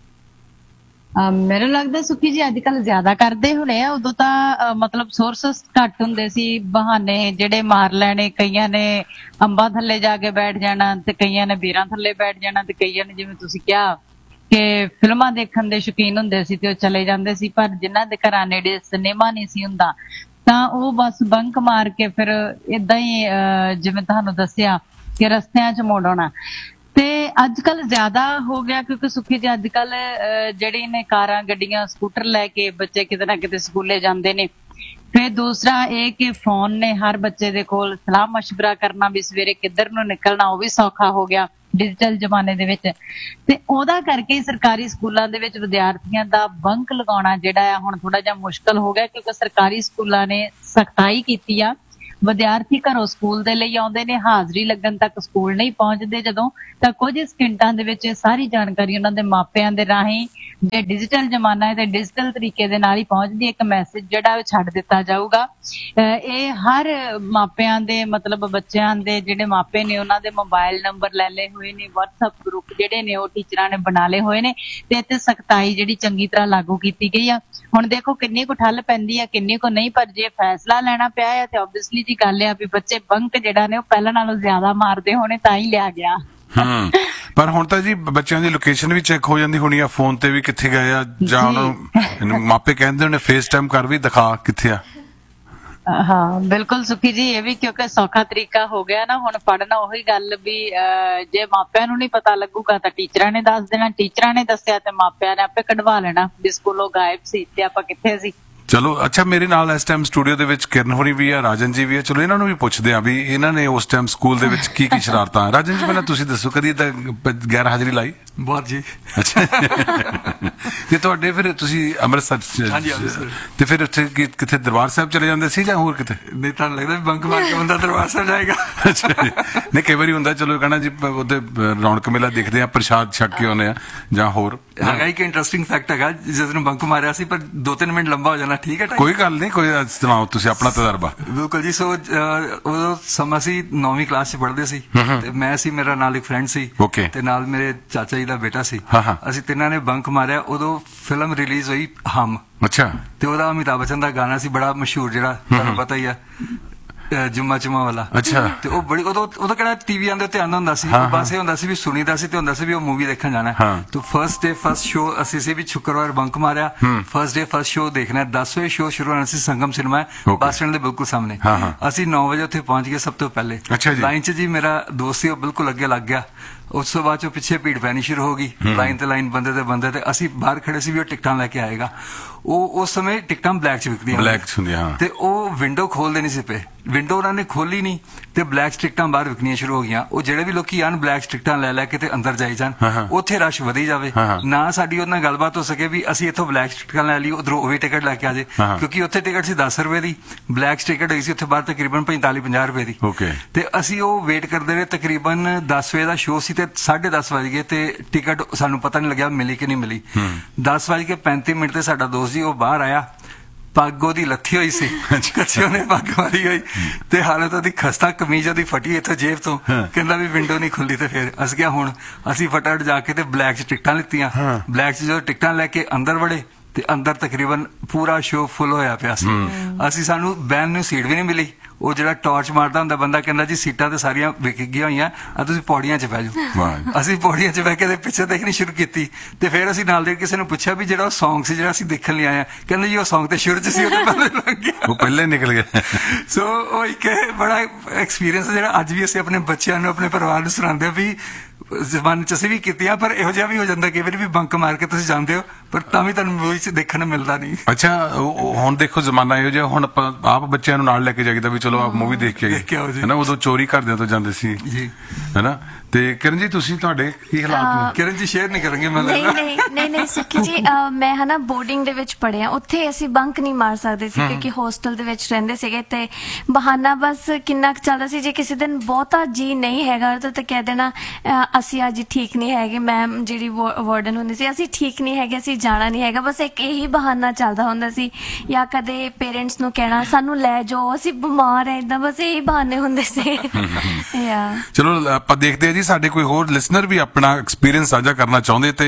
ਮੈਨੂੰ ਲੱਗਦਾ ਸੁਖੀ ਜੀ ਅੱਜ ਕੱਲ ਜ਼ਿਆਦਾ ਕਰਦੇ ਹੋਣੇ ਆ। ਉਦੋਂ ਤਾਂ ਮਤਲਬ ਸੋਰਸਸ ਘੱਟ ਹੁੰਦੇ ਸੀ, ਬਹਾਨੇ ਜਿਹੜੇ ਮਾਰ ਲੈਣੇ। ਕਈਆਂ ਨੇ ਅੰਬਾਂ ਥੱਲੇ ਜਾ ਕੇ ਬੈਠ ਜਾਣਾ, ਤੇ ਕਈਆਂ ਨੇ ਬੇਰਾਂ ਥੱਲੇ ਬੈਠ ਜਾਣਾ, ਤੇ ਕਈਆਂ ਨੇ ਜਿਵੇਂ ਤੁਸੀਂ ਕਿਹਾ ਕਿ ਫਿਲਮਾਂ ਦੇਖਣ ਦੇ ਸ਼ੌਕੀਨ ਹੁੰਦੇ ਸੀ ਤੇ ਉਹ ਚਲੇ ਜਾਂਦੇ ਸੀ। ਪਰ ਜਿਨ੍ਹਾਂ ਦੇ ਘਰਾਂ ਨੇੜੇ ਸਿਨੇਮਾ ਨਹੀਂ ਸੀ ਹੁੰਦਾ, ਤਾਂ ਉਹ ਬਸ ਬੰਕ ਮਾਰ ਕੇ ਫਿਰ ਏਦਾਂ ਹੀ ਜਿਵੇਂ ਤੁਹਾਨੂੰ ਦੱਸਿਆ ਕਿ ਰਸਤਿਆਂ 'ਚ ਮੋੜ ਆਉਣਾ। ਤੇ ਅੱਜ ਕੱਲ ਜ਼ਿਆਦਾ ਹੋ ਗਿਆ, ਕਿਉਂਕਿ ਸੁਖੀ ਜੀ ਅੱਜ ਕੱਲ ਜਿਹੜੇ ਨੇ ਕਾਰਾਂ, ਗੱਡੀਆਂ, ਸਕੂਟਰ ਲੈ ਕੇ ਬੱਚੇ ਕਿਤੇ ਨਾ ਕਿਤੇ ਸਕੂਲੇ ਜਾਂਦੇ ਨੇ। ਫਿਰ ਦੂਸਰਾ ਇਹ ਕਿ ਫੋਨ ਨੇ ਹਰ ਬੱਚੇ ਦੇ ਕੋਲ, ਸਲਾਹ ਮਸ਼ਵਰਾ ਕਰਨਾ ਵੀ ਸਵੇਰੇ ਕਿੱਧਰ ਨੂੰ ਨਿਕਲਣਾ ਉਹ ਵੀ ਸੌਖਾ ਹੋ ਗਿਆ ਡਿਜੀਟਲ ਜ਼ਮਾਨੇ ਦੇ ਵਿੱਚ। ਤੇ ਉਹਦਾ ਕਰਕੇ ਸਰਕਾਰੀ ਸਕੂਲਾਂ ਦੇ ਵਿੱਚ ਵਿਦਿਆਰਥੀਆਂ ਦਾ ਬੰਕ ਲਗਾਉਣਾ ਜਿਹੜਾ ਆ ਹੁਣ ਥੋੜਾ ਜਿਹਾ ਮੁਸ਼ਕਲ ਹੋ ਗਿਆ, ਕਿਉਂਕਿ ਸਰਕਾਰੀ ਸਕੂਲਾਂ ਨੇ ਸਖਤਾਈ ਕੀਤੀ ਆ। ਵਿਦਿਆਰਥੀ ਘਰੋਂ ਸਕੂਲ ਦੇ ਲਈ ਆਉਂਦੇ ਨੇ, ਹਾਜ਼ਰੀ ਲੱਗਣ ਤੱਕ ਸਕੂਲ ਨਹੀਂ ਪਹੁੰਚਦੇ ਜਦੋਂ, ਤਾਂ ਕੁਝ ਸਕਿੰਟਾਂ ਦੇ ਵਿੱਚ ਸਾਰੀ ਜਾਣਕਾਰੀ ਉਹਨਾਂ ਦੇ ਮਾਪਿਆਂ ਦੇ ਰਾਹੀਂ, ਜੇ ਡਿਜੀਟਲ ਜ਼ਮਾਨਾ ਹੈ ਤੇ ਡਿਜੀਟਲ ਤਰੀਕੇ ਦੇ ਨਾਲ ਹੀ ਪਹੁੰਚਦੀ, ਇੱਕ ਮੈਸੇਜ ਜਿਹੜਾ ਉਹ ਛੱਡ ਦਿੱਤਾ ਜਾਊਗਾ। ਇਹ ਹਰ ਮਾਪਿਆਂ ਦੇ ਮਤਲਬ ਬੱਚਿਆਂ ਦੇ ਜਿਹੜੇ ਮਾਪੇ ਨੇ ਉਹਨਾਂ ਦੇ ਮੋਬਾਈਲ ਨੰਬਰ ਲੈ ਲਏ ਹੋਏ ਨੇ, WhatsApp ਗਰੁੱਪ ਜਿਹੜੇ ਨੇ ਉਹ ਟੀਚਰਾਂ ਨੇ ਬਣਾ ਲਏ ਹੋਏ ਨੇ, ਤੇ ਇੱਥੇ ਸਖਤਾਈ ਜਿਹੜੀ ਚੰਗੀ ਤਰ੍ਹਾਂ ਲਾਗੂ ਕੀਤੀ ਗਈ ਆ। ਹੁਣ ਦੇਖੋ ਕਿੰਨੀ ਕੁ ਠੱਲ ਪੈਂਦੀ ਆ, ਕਿੰਨੀ ਕੁ ਨਹੀਂ, ਪਰ ਜੇ ਫੈਸਲਾ ਲੈਣਾ ਪਿਆ ਹੈ ਤੇ ਆਬਵੀਅਸਲੀ ਜੀ ਗੱਲ ਆ ਵੀ ਬੱਚੇ ਬੰਕ ਜਿਹੜਾ ਨੇ ਉਹ ਪਹਿਲਾਂ ਨਾਲੋਂ ਜ਼ਿਆਦਾ ਮਾਰਦੇ ਹੋਣੇ, ਤਾਂ ਹੀ ਲਿਆ ਗਿਆ। ਪਰ ਹੁਣ ਤਾਂ ਜੀ ਬੱਚਿਆਂ ਦੀ ਲੋਕੇਸ਼ਨ ਵੀ ਚੈੱਕ ਹੋ ਜਾਂਦੀ ਹੋਣੀ ਆ ਫੋਨ ਤੇ ਵੀ, ਕਿੱਥੇ ਗਏ ਆ, ਜਾਂ ਉਹਨਾਂ ਨੂੰ ਮਾਪੇ ਕਹਿੰਦੇ ਹੋਣੇ ਫੇਸ ਟਾਈਮ ਕਰ ਵੀ ਦਿਖਾ ਕਿੱਥੇ ਆ। ਹਾਂ ਬਿਲਕੁਲ ਸੁਖੀ ਜੀ, ਇਹ ਵੀ ਕਿਉਂਕਿ ਸੌਖਾ ਤਰੀਕਾ ਹੋ ਗਿਆ ਨਾ। ਹੁਣ ਪੜ੍ਹਨਾ ਉਹੀ ਗੱਲ ਵੀ ਜੇ ਮਾਪਿਆਂ ਨੂੰ ਨਹੀਂ ਪਤਾ ਲੱਗੂਗਾ ਤਾਂ ਟੀਚਰਾਂ ਨੇ ਦੱਸ ਦੇਣਾ, ਟੀਚਰਾਂ ਨੇ ਦੱਸਿਆ ਤੇ ਮਾਪਿਆਂ ਨੇ ਆਪੇ ਕਢਵਾ ਲੈਣਾ ਵੀ ਸਕੂਲੋਂ ਗਾਇਬ ਸੀ ਤੇ ਆਪਾਂ ਕਿੱਥੇ ਸੀ। ਚਲੋ ਅੱਛਾ, ਮੇਰੇ ਨਾਲ ਇਸ ਟਾਈਮ ਸਟੂਡੀਓ ਦੇ ਵਿੱਚ ਕਿਰਨ ਹੋਰੀ ਵੀ ਆ, ਰਾਜਨ ਜੀ ਵੀ ਆ। ਚਲੋ ਇਹਨਾਂ ਨੂੰ ਵੀ ਪੁੱਛਦੇ ਆ ਵੀ ਇਹਨਾਂ ਨੇ ਉਸ ਟਾਈਮ ਸਕੂਲ ਦੇ ਵਿੱਚ ਕੀ ਕੀ ਸ਼ਰਾਰਤਾਂ। ਰਾਜਨ ਜੀ ਪਹਿਲਾਂ ਤੁਸੀਂ ਦੱਸੋ, ਕਦੀ ਤਾਂ ਗੈਰ ਹਾਜ਼ਰੀ ਲਾਈ? ਬਹੁਤ ਜੀ। ਅੱਛਾ, ਤੇ ਤੁਹਾਡੇ ਫਿਰ ਤੁਸੀਂ ਅੰਮ੍ਰਿਤਸਰ ਤੇ ਫਿਰ ਉੱਥੇ ਕਿੱਥੇ ਦਰਬਾਰ ਸਾਹਿਬ ਚਲੇ ਜਾਂਦੇ ਸੀ ਜਾਂ ਹੋਰ ਕਿਤੇ? ਨਹੀਂ, ਤੁਹਾਨੂੰ ਲੱਗਦਾ ਬੰਕ ਮਾਰ ਕੇ ਬੰਦਾ ਦਰਬਾਰ ਸਾਹਿਬ ਜਾਏਗਾ? ਅੱਛਾ, ਨਹੀਂ ਕਈ ਵਾਰੀ ਹੁੰਦਾ, ਚਲੋ ਕਹਿਣਾ ਜੀ ਉਹਦੇ ਰੌਣਕ ਮੇਲਾ ਦੇਖਦੇ ਆ, ਪ੍ਰਸ਼ਾਦ ਛਕ ਕੇ ਆਉਂਦੇ ਆ ਜਾਂ ਹੋਰ। ਹੈਗਾ ਇੱਕ ਇੰਟਰਸਟਿੰਗ ਫੈਕਟ ਹੈਗਾ, ਜਿਸ ਨੂੰ ਬੰਕ ਮਾਰਿਆ ਸੀ ਪਰ 2-3 ਮਿੰਟ ਲੰਬਾ ਹੋ ਜਾਣਾ। ਠੀਕ ਹੈ, ਕੋਈ ਗੱਲ ਨਹੀਂ, ਕੋਈ ਸੁਣਾਓ ਤੁਸੀਂ ਆਪਣਾ ਤਜਰਬਾ। ਬਿਲਕੁਲ ਜੀ। ਸੋ ਉਦੋਂ ਸਮਾਂ ਸੀ 9ਵੀਂ ਕਲਾਸ 'ਚ ਪੜ੍ਹਦੇ ਸੀ, ਤੇ ਮੈਂ ਸੀ, ਮੇਰਾ ਨਾਲ ਇੱਕ ਫਰੈਂਡ ਸੀ, ਤੇ ਨਾਲ ਮੇਰੇ ਚਾਚਾ ਜੀ ਦਾ ਬੇਟਾ ਸੀ। ਅਸੀਂ ਤਿੰਨਾਂ ਨੇ ਬੰਕ ਮਾਰਿਆ। ਉਦੋਂ ਫਿਲਮ ਰਿਲੀਜ਼ ਹੋਈ ਹਮ। ਅੱਛਾ। ਤੇ ਉਹਦਾ ਅਮਿਤਾਭ ਬੱਚਨ ਦਾ ਗਾਣਾ ਸੀ ਬੜਾ ਮਸ਼ਹੂਰ, ਜਿਹੜਾ ਤੁਹਾਨੂੰ ਪਤਾ ਹੀ ਆ, ਜੁਮਾ ਚੁਮਾ ਵਾਲਾ। ਅੱਛਾ। ਤੇ ਉਹ ਬੜੀ ਉਦੋਂ ਕਿਹੜਾ ਟੀਵੀ ਆਂਦੇ ਉੱਤੇ ਆਉਂਦਾ ਹੁੰਦਾ ਸੀ, ਬਸ ਇਹ ਹੁੰਦਾ ਸੀ ਵੀ ਸੁਣੀਦਾ ਸੀ ਤੇ ਹੁੰਦਾ ਸੀ ਵੀ ਉਹ ਮੂਵੀ ਦੇਖਣ ਜਾਣਾ। ਤੇ ਫਰਸਟ ਡੇ ਫਰਸਟ ਸ਼ੋ ਅਸੀਂ ਸੀ ਵੀ ਸ਼ੁੱਕਰਵਾਰ ਬੰਕ ਮਾਰਿਆ। ਫਰਸਟ ਡੇ ਫਰਸਟ ਸ਼ੋ ਦੇਖਣਾ, 10 ਵਜੇ ਸ਼ੋ ਸ਼ੁਰੂ ਹੋਣਾ ਸੀ, ਸੰਗਮ ਸਿਨੇਮਾ ਬੱਸ ਸਟੈਂਡ ਦੇ ਬਿਲਕੁਲ ਸਾਹਮਣੇ। ਅਸੀਂ 9 ਵਜੇ ਉੱਥੇ ਪਹੁੰਚ ਗਏ ਸਭ ਤੋਂ ਪਹਿਲੇ। ਲਾਈਨ 'ਚ ਜੀ ਮੇਰਾ ਦੋਸਤ ਸੀ, ਉਹ ਬਿਲਕੁਲ ਅੱਗੇ ਲੱਗ ਗਿਆ। ਉਸ ਤੋਂ ਬਾਅਦ ਚੋਂ ਪਿੱਛੇ ਭੀੜ ਪੈਣੀ ਸ਼ੁਰੂ ਹੋ ਗਈ, ਲਾਈਨ ਤੇ ਲਾਈਨ, ਬੰਦੇ ਤੇ ਅਸੀਂ ਬਾਹਰ ਖੜੇ ਸੀ ਵੀ ਉਹ ਟਿਕਟਾਂ ਲੈ ਕੇ ਆਏਗਾ। ਉਹ ਉਸ ਸਮੇਂ ਟਿਕਟਾਂ ਬਲੈਕ 'ਚ ਵਿਕਦੀਆਂ ਬਲੈਕ 'ਚ ਹੁੰਦੀਆਂ, ਹਾਂ। ਤੇ ਉਹ ਵਿੰਡੋ ਖੋਲਦੇ ਨਹੀਂ ਸੀ ਪਏ, ਵਿੰਡੋ ਉਹਨਾਂ ਨੇ ਖੋਲੀ ਨਹੀਂ ਤੇ ਬਲੈਕ ਟਿਕਟਾਂ ਬਾਹਰ ਵਿਕਣੀਆਂ ਸ਼ੁਰੂ ਹੋ ਗਈਆਂ। ਉਹ ਜਿਹੜੇ ਵੀ ਲੋਕੀ ਆਣ ਬਲੈਕ ਟਿਕਟਾਂ ਲੈ ਕੇ ਤੇ ਅੰਦਰ ਜਾਈ ਜਾਣ, ਉੱਥੇ ਰਸ਼ ਵਧੀ ਜਾਵੇ। ਨਾ ਸਾਡੀ ਉਹਦੇ ਨਾਲ ਗੱਲਬਾਤ ਹੋ ਸਕੇ ਵੀ ਅਸੀਂ ਇੱਥੋਂ ਬਲੈਕ ਟਿਕਟਾਂ ਲੈ ਲਈ, ਉਧਰੋਂ ਉਹ ਵੀ ਟਿਕਟ ਲੈ ਕੇ ਆ ਜੇ, ਕਿਉਂਕਿ ਉੱਥੇ ਟਿਕਟ ਸੀ 10 ਰੁਪਏ ਦੀ, ਬਲੈਕ ਟਿਕਟ ਹੋਈ ਸੀ ਉੱਥੇ ਬਾਹਰ ਤਕਰੀਬਨ 45-50 ਰੁਪਏ ਦੀ। ਤੇ ਅਸੀਂ ਉਹ ਵੇਟ ਕਰਦੇ ਰਹੇ, ਤਕਰੀਬਨ 10 ਵਜੇ ਦਾ ਸ਼ੋਅ ਸੀ ਤੇ 10:30 ਵਜ ਗਏ ਤੇ ਟਿਕਟ ਸਾਨੂੰ ਪਤਾ ਨਹੀਂ ਲੱਗਿਆ ਮਿਲੀ ਕਿ ਨਹੀਂ ਮਿਲੀ। 10:35 ਤੇ ਸਾਡਾ ਦੋਸਤ ਜੀ ਉਹ ਬਾਹਰ ਆਇਆ, ਪੱਗ ਉਹਦੀ ਲੱਥੀ ਹੋਈ ਸੀ, ਕੱਚੇ ਉਹਨੇ ਪੱਗ ਮਾਰੀ ਹੋਈ ਤੇ ਹਾਲਤ ਉਹਦੀ ਖਸਤਾ, ਕਮੀਜ਼ ਉਹਦੀ ਫਟੀ ਇੱਥੋਂ ਜੇਬ ਤੋਂ। ਕਹਿੰਦਾ ਵੀ ਵਿੰਡੋ ਨਹੀਂ ਖੁੱਲੀ। ਤੇ ਫਿਰ ਅਸੀਂ ਕਿਹਾ ਹੁਣ ਅਸੀਂ ਫਟਾਫਟ ਜਾ ਕੇ ਤੇ ਬਲੈਕ 'ਚ ਟਿਕਟਾਂ ਲਿੱਤੀਆਂ। ਬਲੈਕ 'ਚ ਜਦੋਂ ਟਿਕਟਾਂ ਲੈ ਕੇ ਅੰਦਰ ਵੜੇ ਤੇ ਅੰਦਰ ਤਕਰੀਬਨ ਪੂਰਾ ਸ਼ੋਅ ਫੁੱਲ ਹੋਇਆ ਪਿਆ ਸੀ। ਸਾਨੂੰ ਬੈਨ ਨੂੰ ਸੀਟ ਵੀ ਨਹੀਂ ਮਿਲੀ। ਉਹ ਜਿਹੜਾ ਟਾਰਚ ਮਾਰਦਾ ਹੁੰਦਾ ਬੰਦਾ ਕਹਿੰਦਾ ਜੀ ਸੀਟਾਂ ਤੇ ਸਾਰੀਆਂ ਵਿਕ ਗਈਆਂ ਹੋਈਆਂ, ਆ ਤੁਸੀਂ ਪੌੜੀਆਂ 'ਚ ਬਹਿ ਜਾਓ। ਅਸੀਂ ਪੌੜੀਆਂ 'ਚ ਬਹਿ ਕੇ ਤੇ ਪਿੱਛੇ ਦੇਖਣੀ ਸ਼ੁਰੂ ਕੀਤੀ ਤੇ ਫਿਰ ਅਸੀਂ ਨਾਲ ਦੇ ਕਿਸੇ ਨੂੰ ਪੁੱਛਿਆ ਵੀ ਜਿਹੜਾ ਉਹ ਸੌਂਗ ਸੀ ਜਿਹੜਾ ਅਸੀਂ ਦੇਖਣ ਲਈ ਆਏ ਆ, ਕਹਿੰਦੇ ਜੀ ਉਹ ਸੌਂਗ ਤੇ ਸ਼ੁਰੂ 'ਚ ਸੀ, ਉਹਦੇ ਪਹਿਲੇ ਲੱਗ ਗਿਆ, ਉਹ ਪਹਿਲੇ ਨਿਕਲ ਗਿਆ। ਸੋ ਉਹ ਇੱਕ ਬੜਾ ਐਕਸਪੀਰੀਅੰਸ ਜਿਹੜਾ ਅੱਜ ਵੀ ਅਸੀਂ ਆਪਣੇ ਬੱਚਿਆਂ ਨੂੰ, ਆਪਣੇ ਪਰਿਵਾਰ ਨੂੰ ਸੁਣਾਉਂਦੇ ਵੀ ਜ਼ਮਾਨੇ 'ਚ ਅਸੀਂ ਵੀ ਕੀਤੀਆਂ, ਪਰ ਇਹੋ ਜਿਹਾ ਵੀ ਹੋ ਜਾਂਦਾ ਕਈ ਵਾਰੀ ਵੀ ਬੰਕ ਮਾਰ ਕੇ ਤੁਸੀਂ ਜਾਂਦੇ ਹੋ, ਪਰ ਤਾਂ ਵੀ ਤੁਹਾਨੂੰ ਮੂਵੀ 'ਚ ਦੇਖਣ ਨੂੰ ਮਿਲਦਾ ਨਹੀਂ। ਅੱਛਾ, ਹੁਣ ਦੇਖੋ ਜ਼ਮਾਨਾ ਇਹੋ ਜਿਹਾ, ਹੁਣ ਆਪਾਂ ਆਪ ਬੱਚਿਆਂ ਨੂੰ ਨਾਲ ਲੈ ਕੇ ਜਾਈਦਾ ਵੀ ਚਲੋ ਆਪ ਮੂਵੀ ਦੇਖ ਕੇ ਆਈਏ, ਹੈ ਨਾ। ਉਦੋਂ ਚੋਰੀ ਘਰਦਿਆਂ ਤੋਂ ਜਾਂਦੇ ਸੀ ਜੀ, ਹੈ ਨਾ। ਤੇ ਕਿਰਨ ਜੀ ਤੁਸੀਂ, ਤੁਹਾਡੇ ਕੀ ਹਾਲਾਤ ਨੇ? ਕਿਰਨ ਜੀ ਸ਼ੇਅਰ ਨਹੀਂ ਕਰਾਂਗੇ। ਨਹੀਂ ਸੁੱਖੀ ਜੀ, ਮੈਂ ਹਨਾ ਬੋਰਡਿੰਗ ਦੇ ਵਿੱਚ ਪੜਿਆ, ਉੱਥੇ ਅਸੀਂ ਬੰਕ ਨਹੀਂ ਮਾਰ ਸਕਦੇ ਸੀ ਕਿਉਂਕਿ ਹੋਸਟਲ ਦੇ ਵਿੱਚ ਰਹਿੰਦੇ ਸੀਗੇ ਤੇ ਬਹਾਨਾ ਬਸ ਕਿੰਨਾ ਕੁ ਚੱਲਦਾ ਸੀ, ਜੇ ਕਿਸੇ ਦਿਨ ਬਹੁਤਾ ਜੀ ਨਹੀਂ ਹੈਗਾ ਤਾਂ ਕਹਿ ਦੇਣਾ ਅਸੀਂ ਅੱਜ ਠੀਕ ਨਹੀਂ ਹੈਗੇ, ਮੈਮ ਜਿਹੜੀ ਵਾਰਡਨ ਹੁੰਦੀ ਸੀ, ਅਸੀਂ ਠੀਕ ਨਹੀਂ ਹੈਗੇ, ਅਸੀਂ ਜਾਣਾ ਨਹੀਂ ਹੈਗਾ, ਬਸ ਇੱਕ ਇਹੀ ਬਹਾਨਾ ਚੱਲਦਾ ਹੁੰਦਾ ਸੀ। ਜਾਂ ਕਦੇ ਪੇਰੈਂਟਸ ਨੂੰ ਕਹਿਣਾ ਸਾਨੂੰ ਲੈ ਜਾਓ, ਅਸੀਂ ਬਿਮਾਰ ਹੈ, ਏਦਾਂ ਬਸ ਇਹੀ ਬਹਾਨੇ ਹੁੰਦੇ ਸੀ। ਚਲੋ ਆਪਾਂ ਦੇਖਦੇ ਹਾਂ ਜੀ, ਸਾਡੇ ਕੋਈ ਹੋਰ ਲਿਸਨਰ ਵੀ ਆਪਣਾ ਐਕਸਪੀਰੀਅੰਸ ਸਾਂਝਾ ਕਰਨਾ ਚਾਹੁੰਦੇ ਤੇ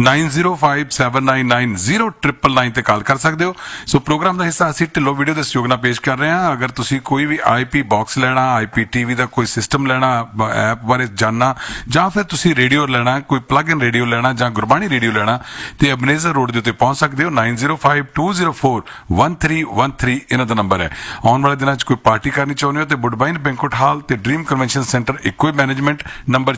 9057990999 ਤੇ ਕਾਲ ਕਰ ਸਕਦੇ ਹੋ। ਸੋ ਪ੍ਰੋਗਰਾਮ ਦਾ ਹਿੱਸਾ ਅਸੀਂ ਢਿੱਲੋਂ ਵੀਡੀਓ ਦੇ ਸਹਿਯੋਗ ਨਾਲ ਪੇਸ਼ ਕਰ ਰਹੇ ਹਾਂ। ਅਗਰ ਤੁਸੀਂ ਕੋਈ ਵੀ IP ਬਾਕਸ ਲੈਣਾ, IP TV ਦਾ ਕੋਈ ਸਿਸਟਮ ਲੈਣਾ, ਐਪ ਬਾਰੇ ਜਾਣਨਾ, ਜਾਂ ਫਿਰ ਤੁਸੀਂ ਰੇਡੀਓ ਲੈਣਾ, ਕੋਈ ਪਲੱਗ ਇਨ ਰੇਡੀਓ ਲੈਣਾ ਜਾਂ ਗੁਰਬਾਣੀ ਰੇਡੀਓ ਲੈਣਾ, ਤੇ ਅਬਨੇਜ਼ਰ ਰੋਡ ਦੇ ਉੱਤੇ ਪਹੁੰਚ ਸਕਦੇ ਹੋ। 9052041313 ਇਹਨਾਂ ਦਾ ਨੰਬਰ ਹੈ। ਆਉਣ ਵਾਲੇ ਦਿਨਾਂ 'ਚ ਕੋਈ ਪਾਰਟੀ ਕਰਨੀ ਚਾਹੁੰਦੇ ਹੋ ਤੇ ਵੁੱਡਬਾਈਨ ਬੈਂਕੁਏਟ ਹਾਲ ਤੇ ਡ੍ਰੀਮ ਕਨਵੈਨਸ਼ਨ ਸੈਂਟਰ ਇੱਕੋ ਹੀ ਮੈਨੇਜਮੈਂਟ, ਨੰਬਰ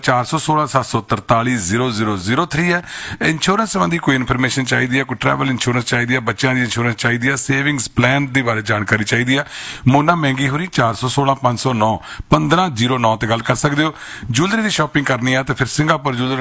4167430003 ਹੈ। ਇੰਸ਼ੋਰੈਂਸ ਸੰਬੰਧੀ ਕੋਈ ਇਨਫੋਰਮੇਸ਼ਨ ਚਾਹੀਦੀ ਹੈ, ਕੋਈ ਟਰੈਵਲ ਇੰਸ਼ੋਰੈਂਸ ਚਾਹੀਦੀ ਹੈ, ਬੱਚਿਆਂ ਦੀ ਇੰਸ਼ੋਰੈਂਸ ਚਾਹੀਦੀ ਹੈ, ਸੇਵਿੰਗਸ ਪਲਾਨ ਦੇ ਬਾਰੇ ਜਾਣਕਾਰੀ ਚਾਹੀਦੀ ਹੈ, ਮੋਨਾ ਮਹਿੰਗੀ ਹੋਰੀ 4165091509 ਤੇ ਗੱਲ ਕਰ ਸਕਦੇ ਹੋ। ਜੁਐਲਰੀ ਦੀ ਸ਼ਾਪਿੰਗ ਕਰਨੀ ਹੈ ਤੇ ਫਿਰ ਸਿੰਗਾਪੁਰ ਜੁਐਲਰ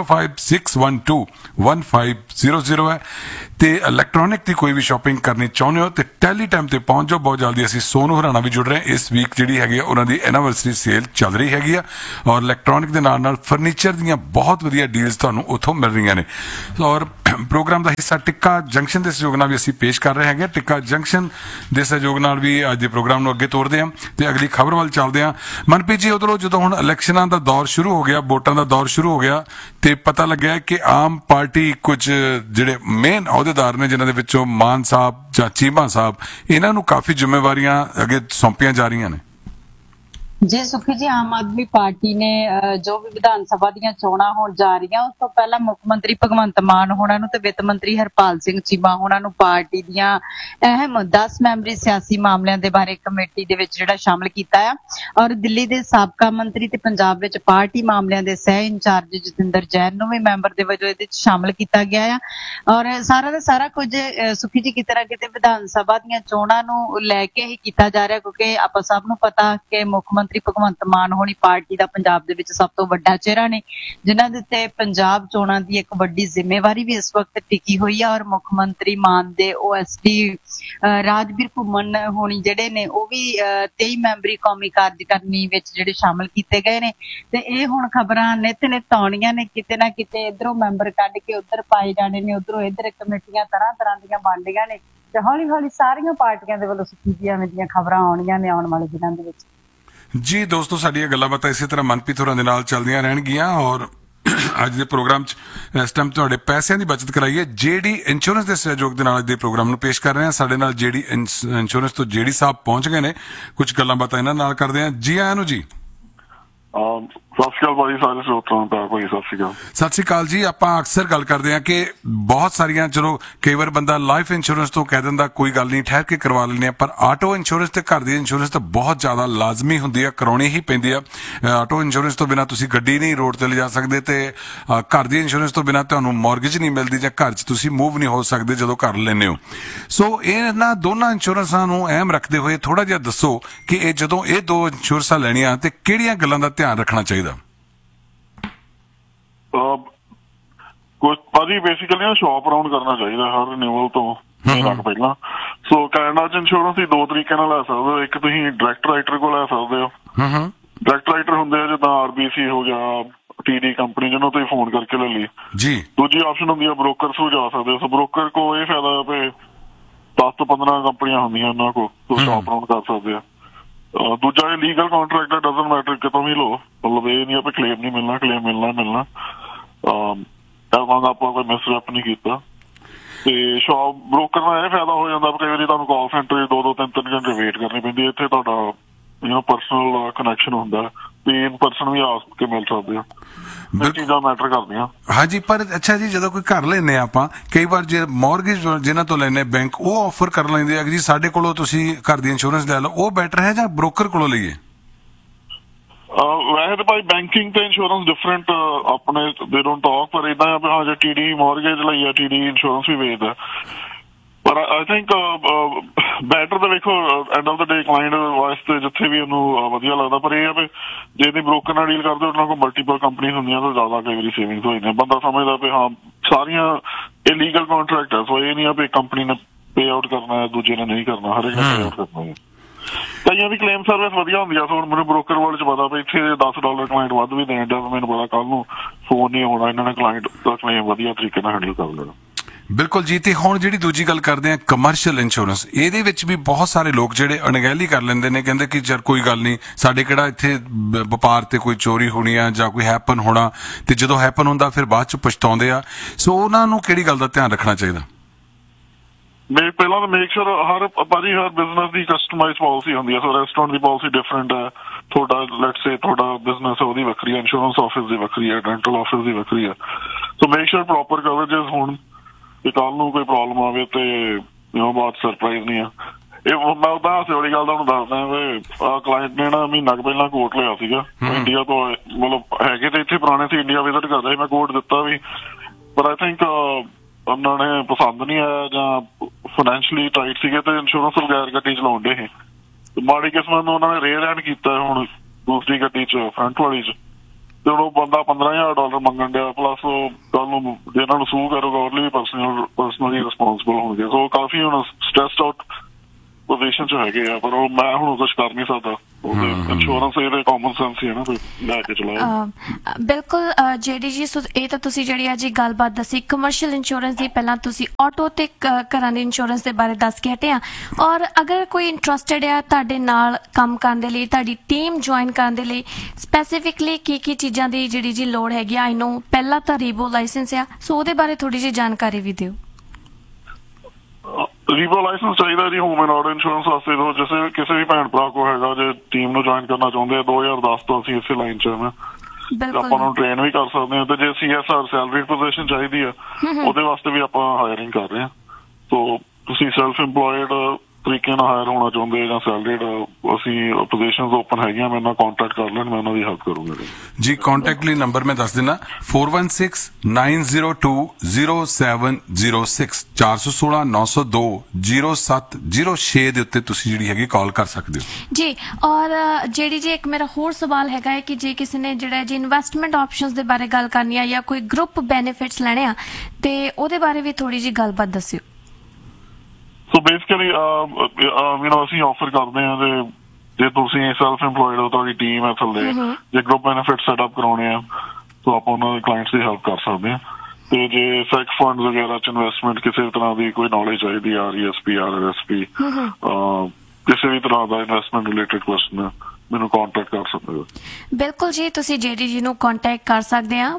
9056121500 ਹੈ। ਤੇ ਇਲੈਕਟ੍ਰੋਨਿਕ ਦੀ ਕੋਈ ਵੀ ਸ਼ਾਪਿੰਗ ਕਰਨੀ ਚਾਹੁੰਦੇ ਹੋ ਤੇ ਟੈਲੀਟਾਈਮ ਤੇ ਪਹੁੰਚ ਜਾਓ। ਬਹੁਤ ਜਲਦੀ ਅਸੀਂ ਸੋਨੂ ਹਰਾਣਾ ਵੀ ਜੁੜ ਰਹੇ ਹਾਂ। ਇਸ ਵੀਕ ਜਿਹੜੀ ਹੈਗੀ ਆ ਉਹਨਾਂ ਦੀ ਐਨੀਵਰਸਰੀ ਸੇਲ ਚੱਲ ਰਹੀ ਹੈਗੀ ਆ, ਔਰ ਇਲੈਕਟ੍ਰੋਨਿਕ ਦੇ ਨਾਲ ਫਰਨੀਚਰ ਦੀਆਂ ਬਹੁਤ ਵਧੀਆ ਡੀਲਸ ਤੁਹਾਨੂੰ ਉੱਥੋਂ ਮਿਲ ਰਹੀਆਂ ਨੇ। ਔਰ ਪ੍ਰੋਗਰਾਮ ਦਾ ਹਿੱਸਾ ਟਿੱਕਾ ਜੰਕਸ਼ਨ ਦੇ ਸਹਿਯੋਗ ਨਾਲ ਵੀ ਅਸੀਂ ਪੇਸ਼ ਕਰ ਰਹੇ ਹੈਗੇ। ਟਿੱਕਾ ਜੰਕਸ਼ਨ ਦੇ ਸਹਿਯੋਗ ਨਾਲ ਵੀ ਅੱਜ ਦੇ ਪ੍ਰੋਗਰਾਮ ਨੂੰ ਅੱਗੇ ਤੋਰਦੇ ਹਾਂ ਤੇ ਅਗਲੀ ਖਬਰ ਵੱਲ ਚੱਲਦੇ ਹਾਂ। ਮਨਪ੍ਰੀਤ ਜੀ, ਉਧਰੋਂ ਜਦੋਂ ਹੁਣ ਇਲੈਕਸ਼ਨਾਂ ਦਾ ਦੌਰ ਸ਼ੁਰੂ ਹੋ ਗਿਆ, ਵੋਟਾਂ ਦਾ ਦੌਰ ਸ਼ੁਰੂ ਹੋ ਗਿਆ ਤੇ ਪਤਾ ਲੱਗਿਆ ਕਿ ਆਮ ਪਾਰਟੀ ਕੁਝ ਜਿਹੜੇ ਮੇਨ ਅਹੁਦੇਦਾਰ ਨੇ, ਜਿਨ੍ਹਾਂ ਦੇ ਵਿੱਚੋਂ ਮਾਨ ਸਾਹਿਬ ਜਾਂ ਚੀਮਾ ਸਾਹਿਬ, ਇਹਨਾਂ ਨੂੰ ਕਾਫੀ ਜ਼ਿੰਮੇਵਾਰੀਆਂ ਅੱਗੇ ਸੌਂਪੀਆਂ ਜਾ ਰਹੀਆਂ ਨੇ। ਜੀ ਸੁਖੀ ਜੀ, ਆਮ ਆਦਮੀ ਪਾਰਟੀ ਨੇ ਜੋ ਵੀ ਵਿਧਾਨ ਸਭਾ ਦੀਆਂ ਚੋਣਾਂ ਹੋਣ ਜਾ ਰਹੀਆਂ, ਉਸ ਤੋਂ ਪਹਿਲਾਂ ਮੁੱਖ ਮੰਤਰੀ ਭਗਵੰਤ ਮਾਨ ਹੋਣਾ ਨੂੰ ਤੇ ਵਿੱਤ ਮੰਤਰੀ ਹਰਪਾਲ ਸਿੰਘ ਚੀਮਾ ਹੋਣਾ ਨੂੰ ਪਾਰਟੀ ਦੀਆਂ ਅਹਿਮ 10 ਮੈਂਬਰੀ ਸਿਆਸੀ ਮਾਮਲਿਆਂ ਦੇ ਬਾਰੇ ਕਮੇਟੀ ਦੇ ਵਿੱਚ ਜਿਹੜਾ ਸ਼ਾਮਲ ਕੀਤਾ ਆ। ਔਰ ਦਿੱਲੀ ਦੇ ਸਾਬਕਾ ਮੰਤਰੀ ਤੇ ਪੰਜਾਬ ਵਿੱਚ ਪਾਰਟੀ ਮਾਮਲਿਆਂ ਦੇ ਸਹਿ ਇੰਚਾਰਜ ਜਤਿੰਦਰ ਜੈਨ ਨੂੰ ਵੀ ਮੈਂਬਰ ਦੇ ਵਜੋਂ ਇਹਦੇ ਵਿੱਚ ਸ਼ਾਮਲ ਕੀਤਾ ਗਿਆ ਆ। ਔਰ ਸਾਰਾ ਦਾ ਸਾਰਾ ਕੁਝ ਸੁਖੀ ਜੀ ਕਿਤੇ ਨਾ ਕਿਤੇ ਵਿਧਾਨ ਸਭਾ ਦੀਆਂ ਚੋਣਾਂ ਨੂੰ ਲੈ ਕੇ ਹੀ ਕੀਤਾ ਜਾ ਰਿਹਾ, ਕਿਉਂਕਿ ਆਪਾਂ ਸਭ ਨੂੰ ਪਤਾ ਕਿ ਮੁੱਖ ਮੰਤਰੀ ਭਗਵੰਤ ਮਾਨ ਹੋਣੀ ਪਾਰਟੀ ਦਾ ਪੰਜਾਬ ਦੇ ਵਿੱਚ ਸਭ ਤੋਂ ਵੱਡਾ ਚਿਹਰਾ ਨੇ, ਜਿਨ੍ਹਾਂ ਦੇ ਉੱਤੇ ਪੰਜਾਬ ਚੋਣਾਂ ਦੀ ਇੱਕ ਵੱਡੀ ਜ਼ਿੰਮੇਵਾਰੀ ਵੀ ਇਸ ਵਕਤ ਟਿਕੀ ਹੋਈ ਆ। ਔਰ ਮੁੱਖ ਮੰਤਰੀ ਮਾਨ ਦੇ OSD ਰਾਜਵੀਰ ਘੁੰਮਣ ਹੋਣੀ ਜਿਹੜੇ ਨੇ, ਉਹ ਵੀ 23 ਮੈਂਬਰੀ ਕੌਮੀ ਕਾਰਜਕਾਰਨੀ ਵਿੱਚ ਜਿਹੜੇ ਸ਼ਾਮਲ ਕੀਤੇ ਗਏ ਨੇ। ਤੇ ਇਹ ਹੁਣ ਖਬਰਾਂ ਨਿਤ ਆਉਣੀਆਂ ਨੇ, ਕਿਤੇ ਨਾ ਕਿਤੇ ਇੱਧਰੋਂ ਮੈਂਬਰ ਕੱਢ ਕੇ ਉੱਧਰ ਪਾਏ ਜਾਣੇ ਨੇ, ਉੱਧਰੋਂ ਇੱਧਰ ਕਮੇਟੀਆਂ ਤਰ੍ਹਾਂ ਦੀਆਂ ਬਣਦੀਆਂ ਨੇ ਤੇ ਹੌਲੀ ਹੌਲੀ ਸਾਰੀਆਂ ਪਾਰਟੀਆਂ ਦੇ ਵੱਲੋਂ ਸੁਖੀਆਂ ਦੀਆਂ ਖਬਰਾਂ ਆਉਣੀਆਂ ਨੇ ਆਉਣ ਵਾਲੇ ਦਿਨਾਂ ਦੇ ਵਿੱਚ। ਜੀ ਦੋਸਤੋ, ਸਾਡੀਆਂ ਗੱਲਾਂ ਬਾਤਾਂ ਇਸੇ ਤਰ੍ਹਾਂ ਮਨਪ੍ਰੀਤ ਹੋਰਾਂ ਦੇ ਨਾਲ ਚੱਲਦੀਆਂ ਰਹਿਣਗੀਆਂ। ਔਰ ਅੱਜ ਦੇ ਪ੍ਰੋਗਰਾਮ 'ਚ ਇਸ ਟਾਈਮ ਤੁਹਾਡੇ ਪੈਸਿਆਂ ਦੀ ਬਚਤ ਕਰਾਈਏ JD ਇੰਸ਼ੋਰੈਂਸ ਦੇ ਸਹਿਯੋਗ ਦੇ ਨਾਲ ਅੱਜ ਦੇ ਪ੍ਰੋਗਰਾਮ ਨੂੰ ਪੇਸ਼ ਕਰ ਰਹੇ ਹਾਂ। ਸਾਡੇ ਨਾਲ JD ਇੰਸ਼ੋਰੈਂਸ ਤੋਂ JD ਸਾਹਿਬ ਪਹੁੰਚ ਗਏ ਨੇ, ਕੁਝ ਗੱਲਾਂ ਬਾਤਾਂ ਇਹਨਾਂ ਨਾਲ ਕਰਦੇ ਹਾਂ। ਜੀ ਆਇਆਂ ਨੂੰ ਜੀ। ਸਤਿ ਸ਼੍ਰੀ ਅਕਾਲ ਭਾਜੀ, ਸਾਰੇ ਸਰੋਤਿਆਂ ਦਾ ਭਾਈ ਸਤਿ ਸ਼੍ਰੀ ਅਕਾਲ। ਸਤਿ ਸ਼੍ਰੀ ਅਕਾਲ ਜੀ। ਆਪਾਂ ਅਕਸਰ ਗੱਲ ਕਰਦੇ ਹਾਂ ਕਿ ਬਹੁਤ ਸਾਰੀਆਂ, ਚਲੋ ਕਈ ਵਾਰ ਬੰਦਾ ਲਾਈਫ ਇੰਸ਼ੋਰੈਂਸ ਤੋਂ ਕਹਿ ਦਿੰਦਾ ਕੋਈ ਗੱਲ ਨਹੀਂ ਠਹਿਰ ਕੇ ਕਰਵਾ ਲੈਂਦੇ ਆ, ਪਰ ਆਟੋ ਇੰਸ਼ੋਰੈਂਸ ਤੇ ਘਰ ਦੀ ਇੰਸ਼ੋਰੈਂਸ ਤਾਂ ਬਹੁਤ ਜ਼ਿਆਦਾ ਲਾਜ਼ਮੀ ਹੁੰਦੀ ਆ, ਕਰਾਉਣੀ ਹੀ ਪੈਂਦੀ ਆ। ਆਟੋ ਇੰਸ਼ੋਰੈਂਸ ਤੋਂ ਬਿਨਾਂ ਤੁਸੀਂ ਗੱਡੀ ਨਹੀਂ ਰੋਡ ਤੇ ਲਿਜਾ ਸਕਦੇ, ਤੇ ਘਰ ਦੀ ਇੰਸ਼ੋਰੈਂਸ ਤੋਂ ਬਿਨਾਂ ਤੁਹਾਨੂੰ ਮੌਰਗੇਜ ਨਹੀਂ ਮਿਲਦੀ, ਜਾਂ ਘਰ 'ਚ ਤੁਸੀਂ ਮੂਵ ਨਹੀਂ ਹੋ ਸਕਦੇ ਜਦੋਂ ਘਰ ਲੈਂਦੇ ਹੋ। ਸੋ ਇਹਨਾਂ ਦੋਨਾਂ ਇੰਸ਼ੋਰੈਂਸਾਂ ਨੂੰ ਅਹਿਮ ਰੱਖਦੇ ਹੋਏ ਥੋੜਾ ਜਿਹਾ ਦੱਸੋ ਕਿ ਇਹ ਜਦੋਂ ਇਹ ਦੋ ਇੰਸ਼ੋਰੈਂਸਾਂ ਲੈਣੀਆਂ ਤੇ ਕਿਹੜੀਆਂ ਗੱਲਾਂ ਦਾ ਧਿਆਨ ਰੱਖਣਾ ਚਾਹੀਦਾ? ਕੁਝ ਭਾਜੀ ਬੇਸਿਕਲੀ ਨਾ ਸ਼ਾਪ ਅਰਾਊਂਡ ਕਰਨਾ ਚਾਹੀਦਾ ਹਰ ਰਿਨਿਊਅਲ ਤੋਂ ਪਹਿਲਾਂ। ਸੋ ਕੈਨੇਡਾ 'ਚ ਇੰਸ਼ੋਰੈਂਸ ਦੀ ਦੋ ਤਰੀਕੇ ਨਾਲ ਲੈ ਸਕਦੇ ਹੋ। ਇੱਕ ਤੁਸੀਂ ਡਾਇਰੈਕਟ ਰਾਈਟਰ ਕੋਲ ਲੈ ਸਕਦੇ ਹੋ। ਡਾਇਰੈਕਟ ਰਾਈਟਰ ਹੁੰਦੇ ਆ ਜਿੱਦਾਂ RBC ਹੋ ਗਿਆ, TD ਕੰਪਨੀ, ਜਿਹਨੂੰ ਤੁਸੀਂ ਫੋਨ ਕਰਕੇ ਲੈ ਲਈ ਜੀ। ਦੂਜੀ ਆਪਸ਼ਨ ਹੁੰਦੀ ਆ ਬ੍ਰੋਕਰ ਥਰੂ ਜਾ ਸਕਦੇ ਹੋ। ਸੋ ਬ੍ਰੋਕਰ ਕੋ ਇਹ ਫਾਇਦਾ ਵੀ 10 ਤੋਂ 15 ਕੰਪਨੀਆਂ ਹੁੰਦੀਆਂ ਉਹਨਾਂ ਕੋਲ, ਸ਼ਾਪ ਅਰਾਊਂਡ ਕਰ ਸਕਦੇ ਆ। ਦੂਜਾ ਇਹ ਲੀਗਲ ਕੰਟਰੈਕਟ ਡਜ਼ਨਟ ਮੈਟਰ ਕਿਤੋਂ ਵੀ ਲਓ, ਮਤਲਬ ਇਹ ਨਹੀਂ ਆਪਾਂ ਕਲੇਮ ਨਹੀਂ ਮਿਲਣਾ, ਕਲੇਮ ਮਿਲਣਾ ਆਪਾਂ ਕੋਈ ਮਿਸਰੈਪ ਨਹੀਂ ਕੀਤਾ। ਤੇ ਸ਼ਾਪ ਬ੍ਰੋਕਰ ਦਾ ਇਹ ਫਾਇਦਾ ਹੋ ਜਾਂਦਾ, ਕਈ ਵਾਰੀ ਤੁਹਾਨੂੰ ਕਾਲ ਸੈਂਟਰ 2-2 3-3 ਘੰਟੇ ਵੇਟ ਕਰਨੀ ਪੈਂਦੀ। ਇੱਥੇ ਤੁਹਾਡਾ ਪਰਸਨਲ ਕਨੈਕਸ਼ਨ ਹੁੰਦਾ ਤੇ ਇਨ ਪਰਸਨ ਵੀ ਆ ਕੇ ਮਿਲ ਸਕਦੇ ਹੋ। ਇਹ ਚੀਜ਼ਾਂ ਮੈਟਰ ਕਰਦੀਆਂ। ਹਾਂਜੀ, ਪਰ ਅੱਛਾ ਜੀ, ਜਦੋਂ ਕੋਈ ਘਰ ਲੈਂਦੇ ਆ ਆਪਾਂ, ਕਈ ਵਾਰ ਜੇ ਮੌਰਗੇਜ ਜਿਹਨਾਂ ਤੋਂ ਲੈਂਦੇ ਬੈਂਕ, ਉਹ ਆਫਰ ਕਰ ਲੈਂਦੇ ਆ ਕਿ ਜੀ ਸਾਡੇ ਕੋਲੋਂ ਤੁਸੀਂ ਘਰ ਦੀ ਇੰਸ਼ੋਰੈਂਸ ਲੈ ਲਓ, ਉਹ ਬੈਟਰ ਹੈ ਜਾਂ ਬ੍ਰੋਕਰ ਕੋਲੋਂ ਲਈਏ? ਵੈਸੇ ਤਾਂ ਭਾਈ ਬੈਂਕਿੰਗ ਤੇ ਇੰਸ਼ੋਰੈਂਸ ਡਿਫਰੈਂਟ ਆਪਣੇ ਦੇ ਡੋਂਟ ਟਾਕ, ਪਰ ਇਦਾਂ ਆ ਹਾਂ ਜੇ TD ਮੌਰਗੇਜ ਲਈ ਆ, TD ਇੰਸ਼ੋਰੈਂਸ ਵੀ ਵੇਚਦਾ। ਪਰ ਆਈ ਥਿੰਕ ਬੈਟਰ ਤਾਂ ਵੇਖੋ end of the day client ਵਾਸਤੇ ਜਿੱਥੇ ਵੀ ਉਹਨੂੰ ਵਧੀਆ ਲੱਗਦਾ। ਪਰ ਇਹ ਆ ਵੀ ਜੇ ਤੁਸੀਂ ਬ੍ਰੋਕਰ ਨਾਲ ਡੀਲ ਕਰਦੇ ਉਹਨਾਂ ਕੋਲ ਮਲਟੀਪਲ ਕੰਪਨੀਆਂ ਹੁੰਦੀਆਂ ਤਾਂ ਜ਼ਿਆਦਾ ਕਈ ਵਾਰੀ ਸੇਵਿੰਗਸ ਹੋ ਜਾਂਦੀਆਂ। ਬੰਦਾ ਸਮਝਦਾ ਵੀ ਹਾਂ ਸਾਰੀਆਂ ਇਹ ਲੀਗਲ ਕਾਂਟਰੈਕਟ ਹੈ, ਸੋ ਇਹ ਨਹੀਂ ਆ ਵੀ ਕੰਪਨੀ ਨੇ ਪੇ ਆਊਟ ਕਰਨਾ ਦੂਜੇ ਨੇ ਨਹੀਂ ਕਰਨਾ, ਹਰੇਕ ਨੇ ਪੇ ਆਊਟ ਕਰਨਾ ਹੈ। ਕਈਆਂ ਦੀ ਕਲੇਮ ਸਰਵਿਸ ਵਧੀਆ ਹੁੰਦੀ ਆ। ਸੋ ਹੁਣ ਮੈਨੂੰ ਬ੍ਰੋਕਰ ਵਰਲਡ 'ਚ ਪਤਾ ਵੀ ਇੱਥੇ $10 ਕਲਾਇੰਟ ਵੱਧ ਵੀ ਦੇਣ ਡਿਆ, ਮੈਨੂੰ ਪਤਾ ਕੱਲ ਨੂੰ ਫੋਨ ਨਹੀਂ ਆਉਣਾ, ਇਹਨਾਂ ਨੇ ਕਲਾਇੰਟ ਦਾ ਕਲੇਮ ਵਧੀਆ ਤਰੀਕੇ ਨਾਲ ਹੈਂਡਲ ਕਰ ਲੈਣਾ। ਬਿਲਕੁਲ ਜੀ। ਤੇ ਹੁਣ ਜਿਹੜੀ ਦੂਜੀ ਗੱਲ ਕਰਦੇ ਆ ਕਮਰਸ਼ੀਅਲ ਇੰਸ਼ੋਰੈਂਸ, ਇਹਦੇ ਵਿੱਚ ਵੀ ਬਹੁਤ ਸਾਰੇ ਲੋਕ ਜਿਹੜੇ ਅਣਗਹਿਲੀ ਕਰ ਲੈਂਦੇ ਨੇ, ਕਹਿੰਦੇ ਕਿ ਯਾਰ ਕੋਈ ਗੱਲ ਨਹੀਂ, ਸਾਡੇ ਕਿਹੜਾ ਇੱਥੇ ਵਪਾਰ ਤੇ ਕੋਈ ਚੋਰੀ ਹੋਣੀ ਆ ਜਾਂ ਕੋਈ ਹੈਪਨ ਹੋਣਾ, ਤੇ ਜਦੋਂ ਹੈਪਨ ਹੁੰਦਾ ਫਿਰ ਬਾਅਦ ਚ ਪਛਤਾਉਂਦੇ ਆ। ਸੋ ਉਹਨਾਂ ਨੂੰ ਕਿਹੜੀ ਗੱਲ ਦਾ ਧਿਆਨ ਰੱਖਣਾ ਚਾਹੀਦਾ? ਪਹਿਲਾਂ ਤਾਂ ਮੇਕ ਸ਼ੋਰ ਹਰ ਬਿਜ਼ਨਸ ਦੀ ਕਸਟਮਾਈਜ਼ ਪਾਲਿਸੀ ਹੁੰਦੀ ਹੈ। ਸੋ ਰੈਸਟੋਰੈਂਟ ਦੀ ਪਾਲਿਸੀ ਡਿਫਰੈਂਟ ਹੈ, ਤੁਹਾਡਾ ਲੈਟਸ ਸੇ ਤੁਹਾਡਾ ਬਿਜ਼ਨਸ ਹੈ ਉਹਦੀ ਵੱਖਰੀ ਹੈ, ਇੰਸ਼ੋਰੈਂਸ ਆਫਿਸ ਦੀ ਵੱਖਰੀ ਹੈ, ਡੈਂਟਲ ਆਫਿਸ ਦੀ ਵੱਖਰੀ ਹੈ। ਸੋ ਮੇਕ ਸ਼ੋਰ ਪ੍ਰੋਪਰ ਕਵਰੇਜਸ ਹੋਣ ਕਿ ਕੱਲ ਨੂੰ ਕੋਈ ਪ੍ਰੋਬਲਮ ਆਵੇ ਤੇ ਬਹੁਤ ਸਰਪ੍ਰਾਈਜ਼ ਨਹੀਂ ਆ। ਇਹ ਮੈਂ ਉਦਾਂ ਹਾਸੇ ਵਾਲੀ ਗੱਲ ਤੁਹਾਨੂੰ ਦੱਸਦਾ ਵੀ ਕਲਾਇੰਟ ਨੇ ਨਾ ਮਹੀਨਾ ਕੁ ਪਹਿਲਾਂ ਕੋਟ ਲਿਆ ਸੀਗਾ ਇੰਡੀਆ ਤੋਂ, ਮਤਲਬ ਹੈਗੇ ਤੇ ਇੱਥੇ ਪੁਰਾਣੇ ਸੀ, ਇੰਡੀਆ ਵਿਜ਼ਿਟ ਕਰਦੇ ਸੀ, ਮੈਂ ਕੋਟ ਦਿੱਤਾ ਵੀ, ਪਰ ਆਈ ਥਿੰਕ ਉਹਨਾਂ ਨੇ ਪਸੰਦ ਨਹੀਂ ਆਇਆ ਜਾਂ ਫਾਈਨੈਂਸ਼ਲੀ ਟਾਈਟ ਸੀਗੇ ਤੇ ਇੰਸ਼ੋਰੈਂਸ ਬਗੈਰ ਗੱਡੀ ਚਲਾਉਣ ਡੇ ਸੀ। ਮਾੜੀ ਕਿਸਮਤ ਨੂੰ ਉਹਨਾਂ ਨੇ ਰੇਅਰ ਐਂਡ ਕੀਤਾ ਹੁਣ ਦੂਸਰੀ ਗੱਡੀ 'ਚ, ਫਰੰਟ ਵਾਲੀ 'ਚ, ਤੇ ਹੁਣ ਉਹ ਬੰਦਾ $15,000 ਮੰਗਣ ਡਿਆ, ਪਲੱਸ ਉਹ ਕੱਲ ਨੂੰ ਜੇ ਇਹਨਾਂ ਨੂੰ ਸੂ ਕਰੂਗਾ ਉਹਦੇ ਵੀ ਪਰਸਨਲੀ ਰਿਸਪੋਂਸਿਬਲ ਹੋਣਗੇ। ਸੋ ਕਾਫੀ ਹੁਣ ਸਟ੍ਰੈਸਡ ਆਊਟ ਪੋਜੀਸ਼ਨ 'ਚ ਹੈਗੇ ਆ, ਪਰ ਉਹ ਮੈਂ ਹੁਣ ਕੁਝ ਕਰ ਨਹੀਂ ਸਕਦਾ। ਇੰਸ਼ੋਰੈਂਸ ਇਹਦੇ ਕਾਮਨ ਸੈਂਸ ਹੀ ਹੈ ਨਾ, ਲੈ ਕੇ ਚਲਾਓ। ਬਿਲਕੁਲ ਜਿਹੜੀ ਜੀ, ਇਹ ਤਾਂ ਤੁਸੀਂ ਜਿਹੜੀ ਅੱਜ ਗੱਲਬਾਤ ਦੱਸੀ ਕਮਰਸ਼ੀਅਲ ਇੰਸ਼ੋਰੈਂਸ ਦੀ, ਪਹਿਲਾਂ ਤੁਸੀਂ ਆਟੋ ਤੇ ਘਰਾਂ ਦੇ ਇੰਸ਼ੋਰੈਂਸ ਦੇ ਬਾਰੇ ਦੱਸ ਕੇ ਹਟੇ ਆ। ਔਰ ਅਗਰ ਕੋਈ ਇੰਟਰਸਟਿਡ ਆ ਤੁਹਾਡੇ ਨਾਲ ਕੰਮ ਕਰਨ ਦੇ ਲਈ, ਤੁਹਾਡੀ ਟੀਮ ਜੁਆਇਨ ਕਰਨ ਦੇ ਲਈ, ਸਪੈਸੀਫਿਕਲੀ ਕੀ ਚੀਜ਼ਾਂ ਦੀ ਜਿਹੜੀ ਜੀ ਲੋੜ ਹੈਗੀ ਆ? ਆਈ ਨੋ ਪਹਿਲਾਂ ਤਾਂ ਰੀਬੋ ਲਾਇਸੈਂਸ ਆ, ਸੋ ਉਹਦੇ ਬਾਰੇ ਥੋੜੀ ਜਿਹੀ ਜਾਣਕਾਰੀ ਵੀ ਦਿਓ। ਰੀਬੋ ਲਾਇਸੈਂਸ ਚਾਹੀਦਾ ਜੀ ਹੋਮ ਐਂਡ ਆਟੋ ਇੰਸ਼ੋਰੈਂਸ ਵਾਸਤੇ। ਜਿਵੇਂ ਕਿਸੇ ਵੀ ਭੈਣ ਭਰਾ ਕੋ ਹੈਗਾ, ਜੇ ਟੀਮ ਨੂੰ ਜੁਆਇਨ ਕਰਨਾ ਚਾਹੁੰਦੇ ਆ, 2010 ਤੋਂ ਅਸੀਂ ਇਸੇ ਲਾਈਨ 'ਚ ਹਾਂ, ਆਪਾਂ ਨੂੰ ਟ੍ਰੇਨ ਵੀ ਕਰ ਸਕਦੇ ਹਾਂ। ਤੇ ਜੇ CSR ਸੈਲਰੀਡ ਪੋਜੀਸ਼ਨ ਚਾਹੀਦੀ ਆ, ਉਹਦੇ ਵਾਸਤੇ ਵੀ ਆਪਾਂ ਹਾਇਰਿੰਗ ਕਰ ਰਹੇ ਹਾਂ। ਸੋ ਤੁਸੀਂ ਸੈਲਫ ਇੰਪਲੋਇਡ ਤਰੀਕੇ ਨਾਲ ਹਾਇਰ ਹੋਣਾ ਚਾਹੁੰਦੇ ਜਾਂ ਸੈਲਰੀਡ, ਅਸੀਂ ਪੋਜੀਸ਼ਨਸ ਓਪਨ ਹੈਗੀਆਂ, ਮੇਰੇ ਨਾਲ ਕੰਟੈਕਟ ਕਰ ਲੈਣ, ਮੈਂ ਉਹਨਾਂ ਦੀ ਹੈਲਪ ਕਰੂੰਗਾ ਜੀ। ਕੰਟੈਕਟ ਲਈ ਨੰਬਰ ਮੈਂ ਦੱਸ ਦਿੰਦਾ, 4169020706 416-902-0706 ਦੇ ਉੱਤੇ ਤੁਸੀਂ ਜਿਹੜੀ ਹੈਗੀ ਕਾਲ ਕਰ ਸਕਦੇ ਹੋ ਜੀ। ਔਰ ਜਿਹੜੀ ਜੀ ਇੱਕ ਮੇਰਾ ਹੋਰ ਸਵਾਲ ਹੈਗਾ ਹੈ ਕਿ ਜੇ ਕਿਸੇ ਨੇ ਜਿਹੜਾ ਜੀ ਇਨਵੈਸਟਮੈਂਟ ਆਪਸ਼ਨਸ ਦੇ ਬਾਰੇ ਗੱਲ ਕਰਨੀ ਆ ਜਾਂ ਕੋਈ ਗਰੁੱਪ ਬੈਨੀਫਿਟਸ ਲੈਣੇ ਆ, ਤੇ ਉਹਦੇ ਬਾਰੇ ਵੀ ਥੋੜੀ ਜਿਹੀ ਗੱਲਬਾਤ ਦੱਸਿਓ। ਸੋ ਬੇਸਿਕਲੀ ਅਸੀਂ ਆਫਰ ਕਰਦੇ ਹਾਂ ਤੇ ਜੇ ਤੁਸੀਂ ਸੈਲਫ ਇੰਪਲੋਇਡ ਹੋ, ਤੁਹਾਡੀ ਟੀਮ ਹੈ ਥੱਲੇ, ਜੇ ਗਰੁੱਪ ਬੈਨੀਫਿਟ ਸੈਟਅਪ ਕਰਾਉਣੇ ਆ ਤਾਂ ਆਪਾਂ ਉਹਨਾਂ ਦੇ ਕਲਾਇੰਟਸ ਦੀ ਹੈਲਪ ਕਰ ਸਕਦੇ ਹਾਂ। ਤੇ ਜੇ ਸੈਕ ਫੰਡ ਵਗੈਰਾ 'ਚ ਇਨਵੈਸਟਮੈਂਟ ਕਿਸੇ ਤਰ੍ਹਾਂ ਦੀ ਕੋਈ ਨੌਲੇਜ ਚਾਹੀਦੀ, RESP RRSP ਕਿਸੇ ਵੀ ਤਰ੍ਹਾਂ ਦਾ ਇਨਵੈਸਟਮੈਂਟ ਰਿਲੇਟਡ ਕੁਐਸਚਨ ਮੈਨੂੰ ਕੰਟੈਕਟ ਕਰ ਸਕਦੇ ਹੋ। ਬਿਲਕੁਲ ਜੀ, ਤੁਸੀਂ ਜੇਡੀ ਜੀ ਨੂੰ ਕੰਟੈਕਟ ਕਰ ਸਕਦੇ ਆ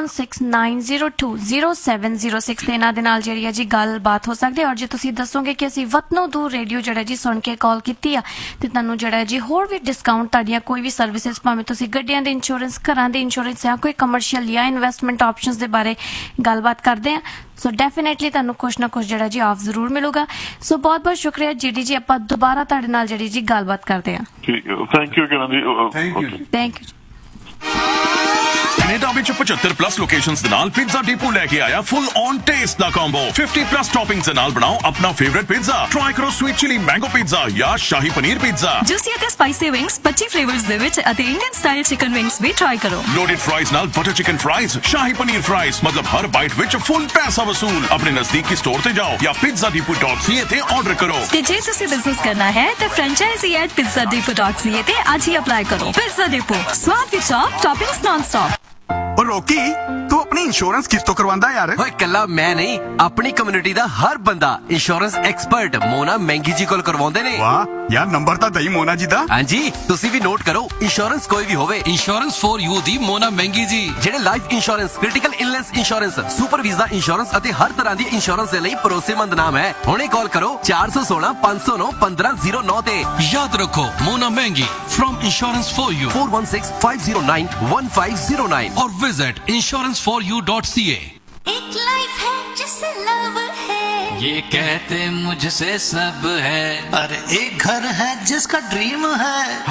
4169020706 ਤੇ ਇਹਨਾਂ ਦੇ ਨਾਲ ਜਿਹੜੀ ਹੈ ਜੀ ਗੱਲਬਾਤ ਹੋ ਸਕਦੀ ਹੈ। ਔਰ ਜੇ ਤੁਸੀਂ ਦੱਸੋਗੇ ਕਿ ਅਸੀਂ ਵਤਨੋਂ ਦੂਰ ਰੇਡੀਓ ਜਿਹੜਾ ਜੀ ਸੁਣ ਕੇ ਕਾਲ ਕੀਤੀ ਆ ਤੇ ਤੁਹਾਨੂੰ ਜਿਹੜਾ ਜੀ ਹੋਰ ਵੀ ਡਿਸਕਾਊਂਟ ਤੁਹਾਡੀਆਂ ਕੋਈ ਵੀ ਸਰਵਿਸਿਜ਼, ਭਾਵੇਂ ਤੁਸੀਂ ਗੱਡੀਆਂ ਦੇ ਇੰਸ਼ੋਰੈਂਸ, ਘਰਾਂ ਦੇ ਇੰਸ਼ੋਰੈਂਸ ਜਾਂ ਕੋਈ ਕਮਰਸ਼ੀਅਲ ਜਾਂ ਇਨਵੈਸਟਮੈਂਟ ਆਪਸ਼ਨਸ ਦੇ ਬਾਰੇ ਗੱਲਬਾਤ ਕਰਦੇ ਆ। ਸੋ ਡੈਫੀਨੇਟਲੀ ਤੁਹਾਨੂੰ ਕੁਛ ਨਾ ਕੁਛ ਜਿਹੜਾ ਜੀ ਆਫ ਜ਼ਰੂਰ ਮਿਲੂਗਾ। ਸੋ ਬਹੁਤ ਬਹੁਤ ਸ਼ੁਕਰੀਆ ਜੀਡੀ ਜੀ, ਆਪਾਂ ਦੁਬਾਰਾ ਤੁਹਾਡੇ ਨਾਲ ਜਿਹੜੀ ਜੀ ਗੱਲਬਾਤ ਕਰਦੇ ਆ। ਠੀਕ ਹੈ, ਥੈਂਕ ਯੂ ਕਿਰਨ ਜੀ। Thank you. Thank you. Canada ਵਿੱਚ 75 ਪਲੱਸ ਲੋਕੇਸ਼ਨਸ ਦੇ ਨਾਲ ਪੀਜ਼ਾ ਡਿਪੋ ਲੈ ਕੇ ਆਇਆ full on taste the combo. 50 plus ਟੌਪਿੰਗਸ ਦੇ ਨਾਲ ਬਣਾਓ ਆਪਣਾ ਫੇਵਰਿਟ ਪੀਜ਼ਾ। ਟਰਾਈ ਕਰੋ ਸਵੀਟ ਚਿਲੀ ਮੈਂਗੋ ਪੀਜ਼ਾ ਜਾਂ ਸ਼ਾਹੀ ਪਨੀਰ ਪੀਜ਼ਾ। ਜੂਸੀ ਅਤੇ ਸਪਾਈਸੀ ਵਿੰਗਸ 25 ਫਲੇਵਰਸ ਦੇ ਵਿੱਚ ਅਤੇ ਇੰਡੀਅਨ ਸਟਾਈਲ ਚਿਕਨ ਵਿੰਗਸ ਵੀ ਟਰਾਈ ਕਰੋ। ਲੋਡਡ ਫਰਾਈਜ਼ ਨਾਲ butter chicken fries, shahi paneer fries, ਮਤਲਬ ਹਰ ਬਾਈਟ ਵਿੱਚ ਫੁੱਲ ਪੈਸਾ ਵਸੂਲ। ਆਪਣੇ ਨਜ਼ਦੀਕੀ ਸਟੋਰ ਤੇ ਜਾਓ ਜਾਂ pizzadepot.ca ਤੇ ਆਰਡਰ ਕਰੋ। ਤੇ ਜੇ ਤੁਸੀਂ ਬਿਜ਼ਨਸ ਕਰਨਾ ਹੈ ਤਾਂ ਫਰੈਂਚਾਈਜ਼ੀ @pizzadepot.ca ਤੇ ਅੱਜ ਹੀ ਅਪਲਾਈ ਕਰੋ। ਪਿਜ਼ਾ ਡਿਪੋ, ਸਵਾਦ ਵਿੱਚ ਟੌਪਿੰਗਸ ਨॉन स्टॉप। और रॉकी, तू अपनी इंश्योरेंस किस तो करवांदा यार? ਓਏ ਕੱਲਾ ਮੈਂ ਨਹੀਂ, ਆਪਣੀ ਕਮਿਊਨਿਟੀ ਦਾ ਹਰ ਬੰਦਾ ਇੰਸ਼ੋਰੈਂਸ ਐਕਸਪਰਟ ਮੋਨਾ ਮਹਿੰਗੀ ਜੀ ਕੋਲ ਕਰਵਾਉਂਦੇ ਨੇ। वाह यार, नंबर ਤਾਂ ਦਈ ਮੋਨਾ ਜੀ ਦਾ। ਹਾਂਜੀ, ਤੁਸੀਂ ਵੀ ਨੋਟ ਕਰੋ, ਇੰਸ਼ੋਰੈਂਸ ਕੋਈ ਵੀ ਹੋਵੇ, ਇੰਸ਼ੋਰੈਂਸ ਫॉर ਯੂ ਦੀ ਮੋਨਾ ਮਹਿੰਗੀ ਜੀ। ਜਿਹੜੇ life insurance, critical illness insurance, super visa insurance ਅਤੇ ਹਰ ਤਰ੍ਹਾਂ ਦੀ ਇੰਸ਼ੋਰੈਂਸ ਦੇ ਲਈ ਭਰੋਸੇਮੰਦ ਨਾਮ ਹੈ। ਹੁਣੇ ਕਾਲ ਕਰੋ 416 509 1509 ਤੇ। ਯਾਦ ਰੱਖੋ, ਮੋਨਾ ਮਹਿੰਗੀ from insurance for you 4165091509 और visit insuranceforyou.ca। एक लाइफ है जिससे लव है, ये कहते मुझसे सब है, पर एक घर है जिसका ड्रीम है।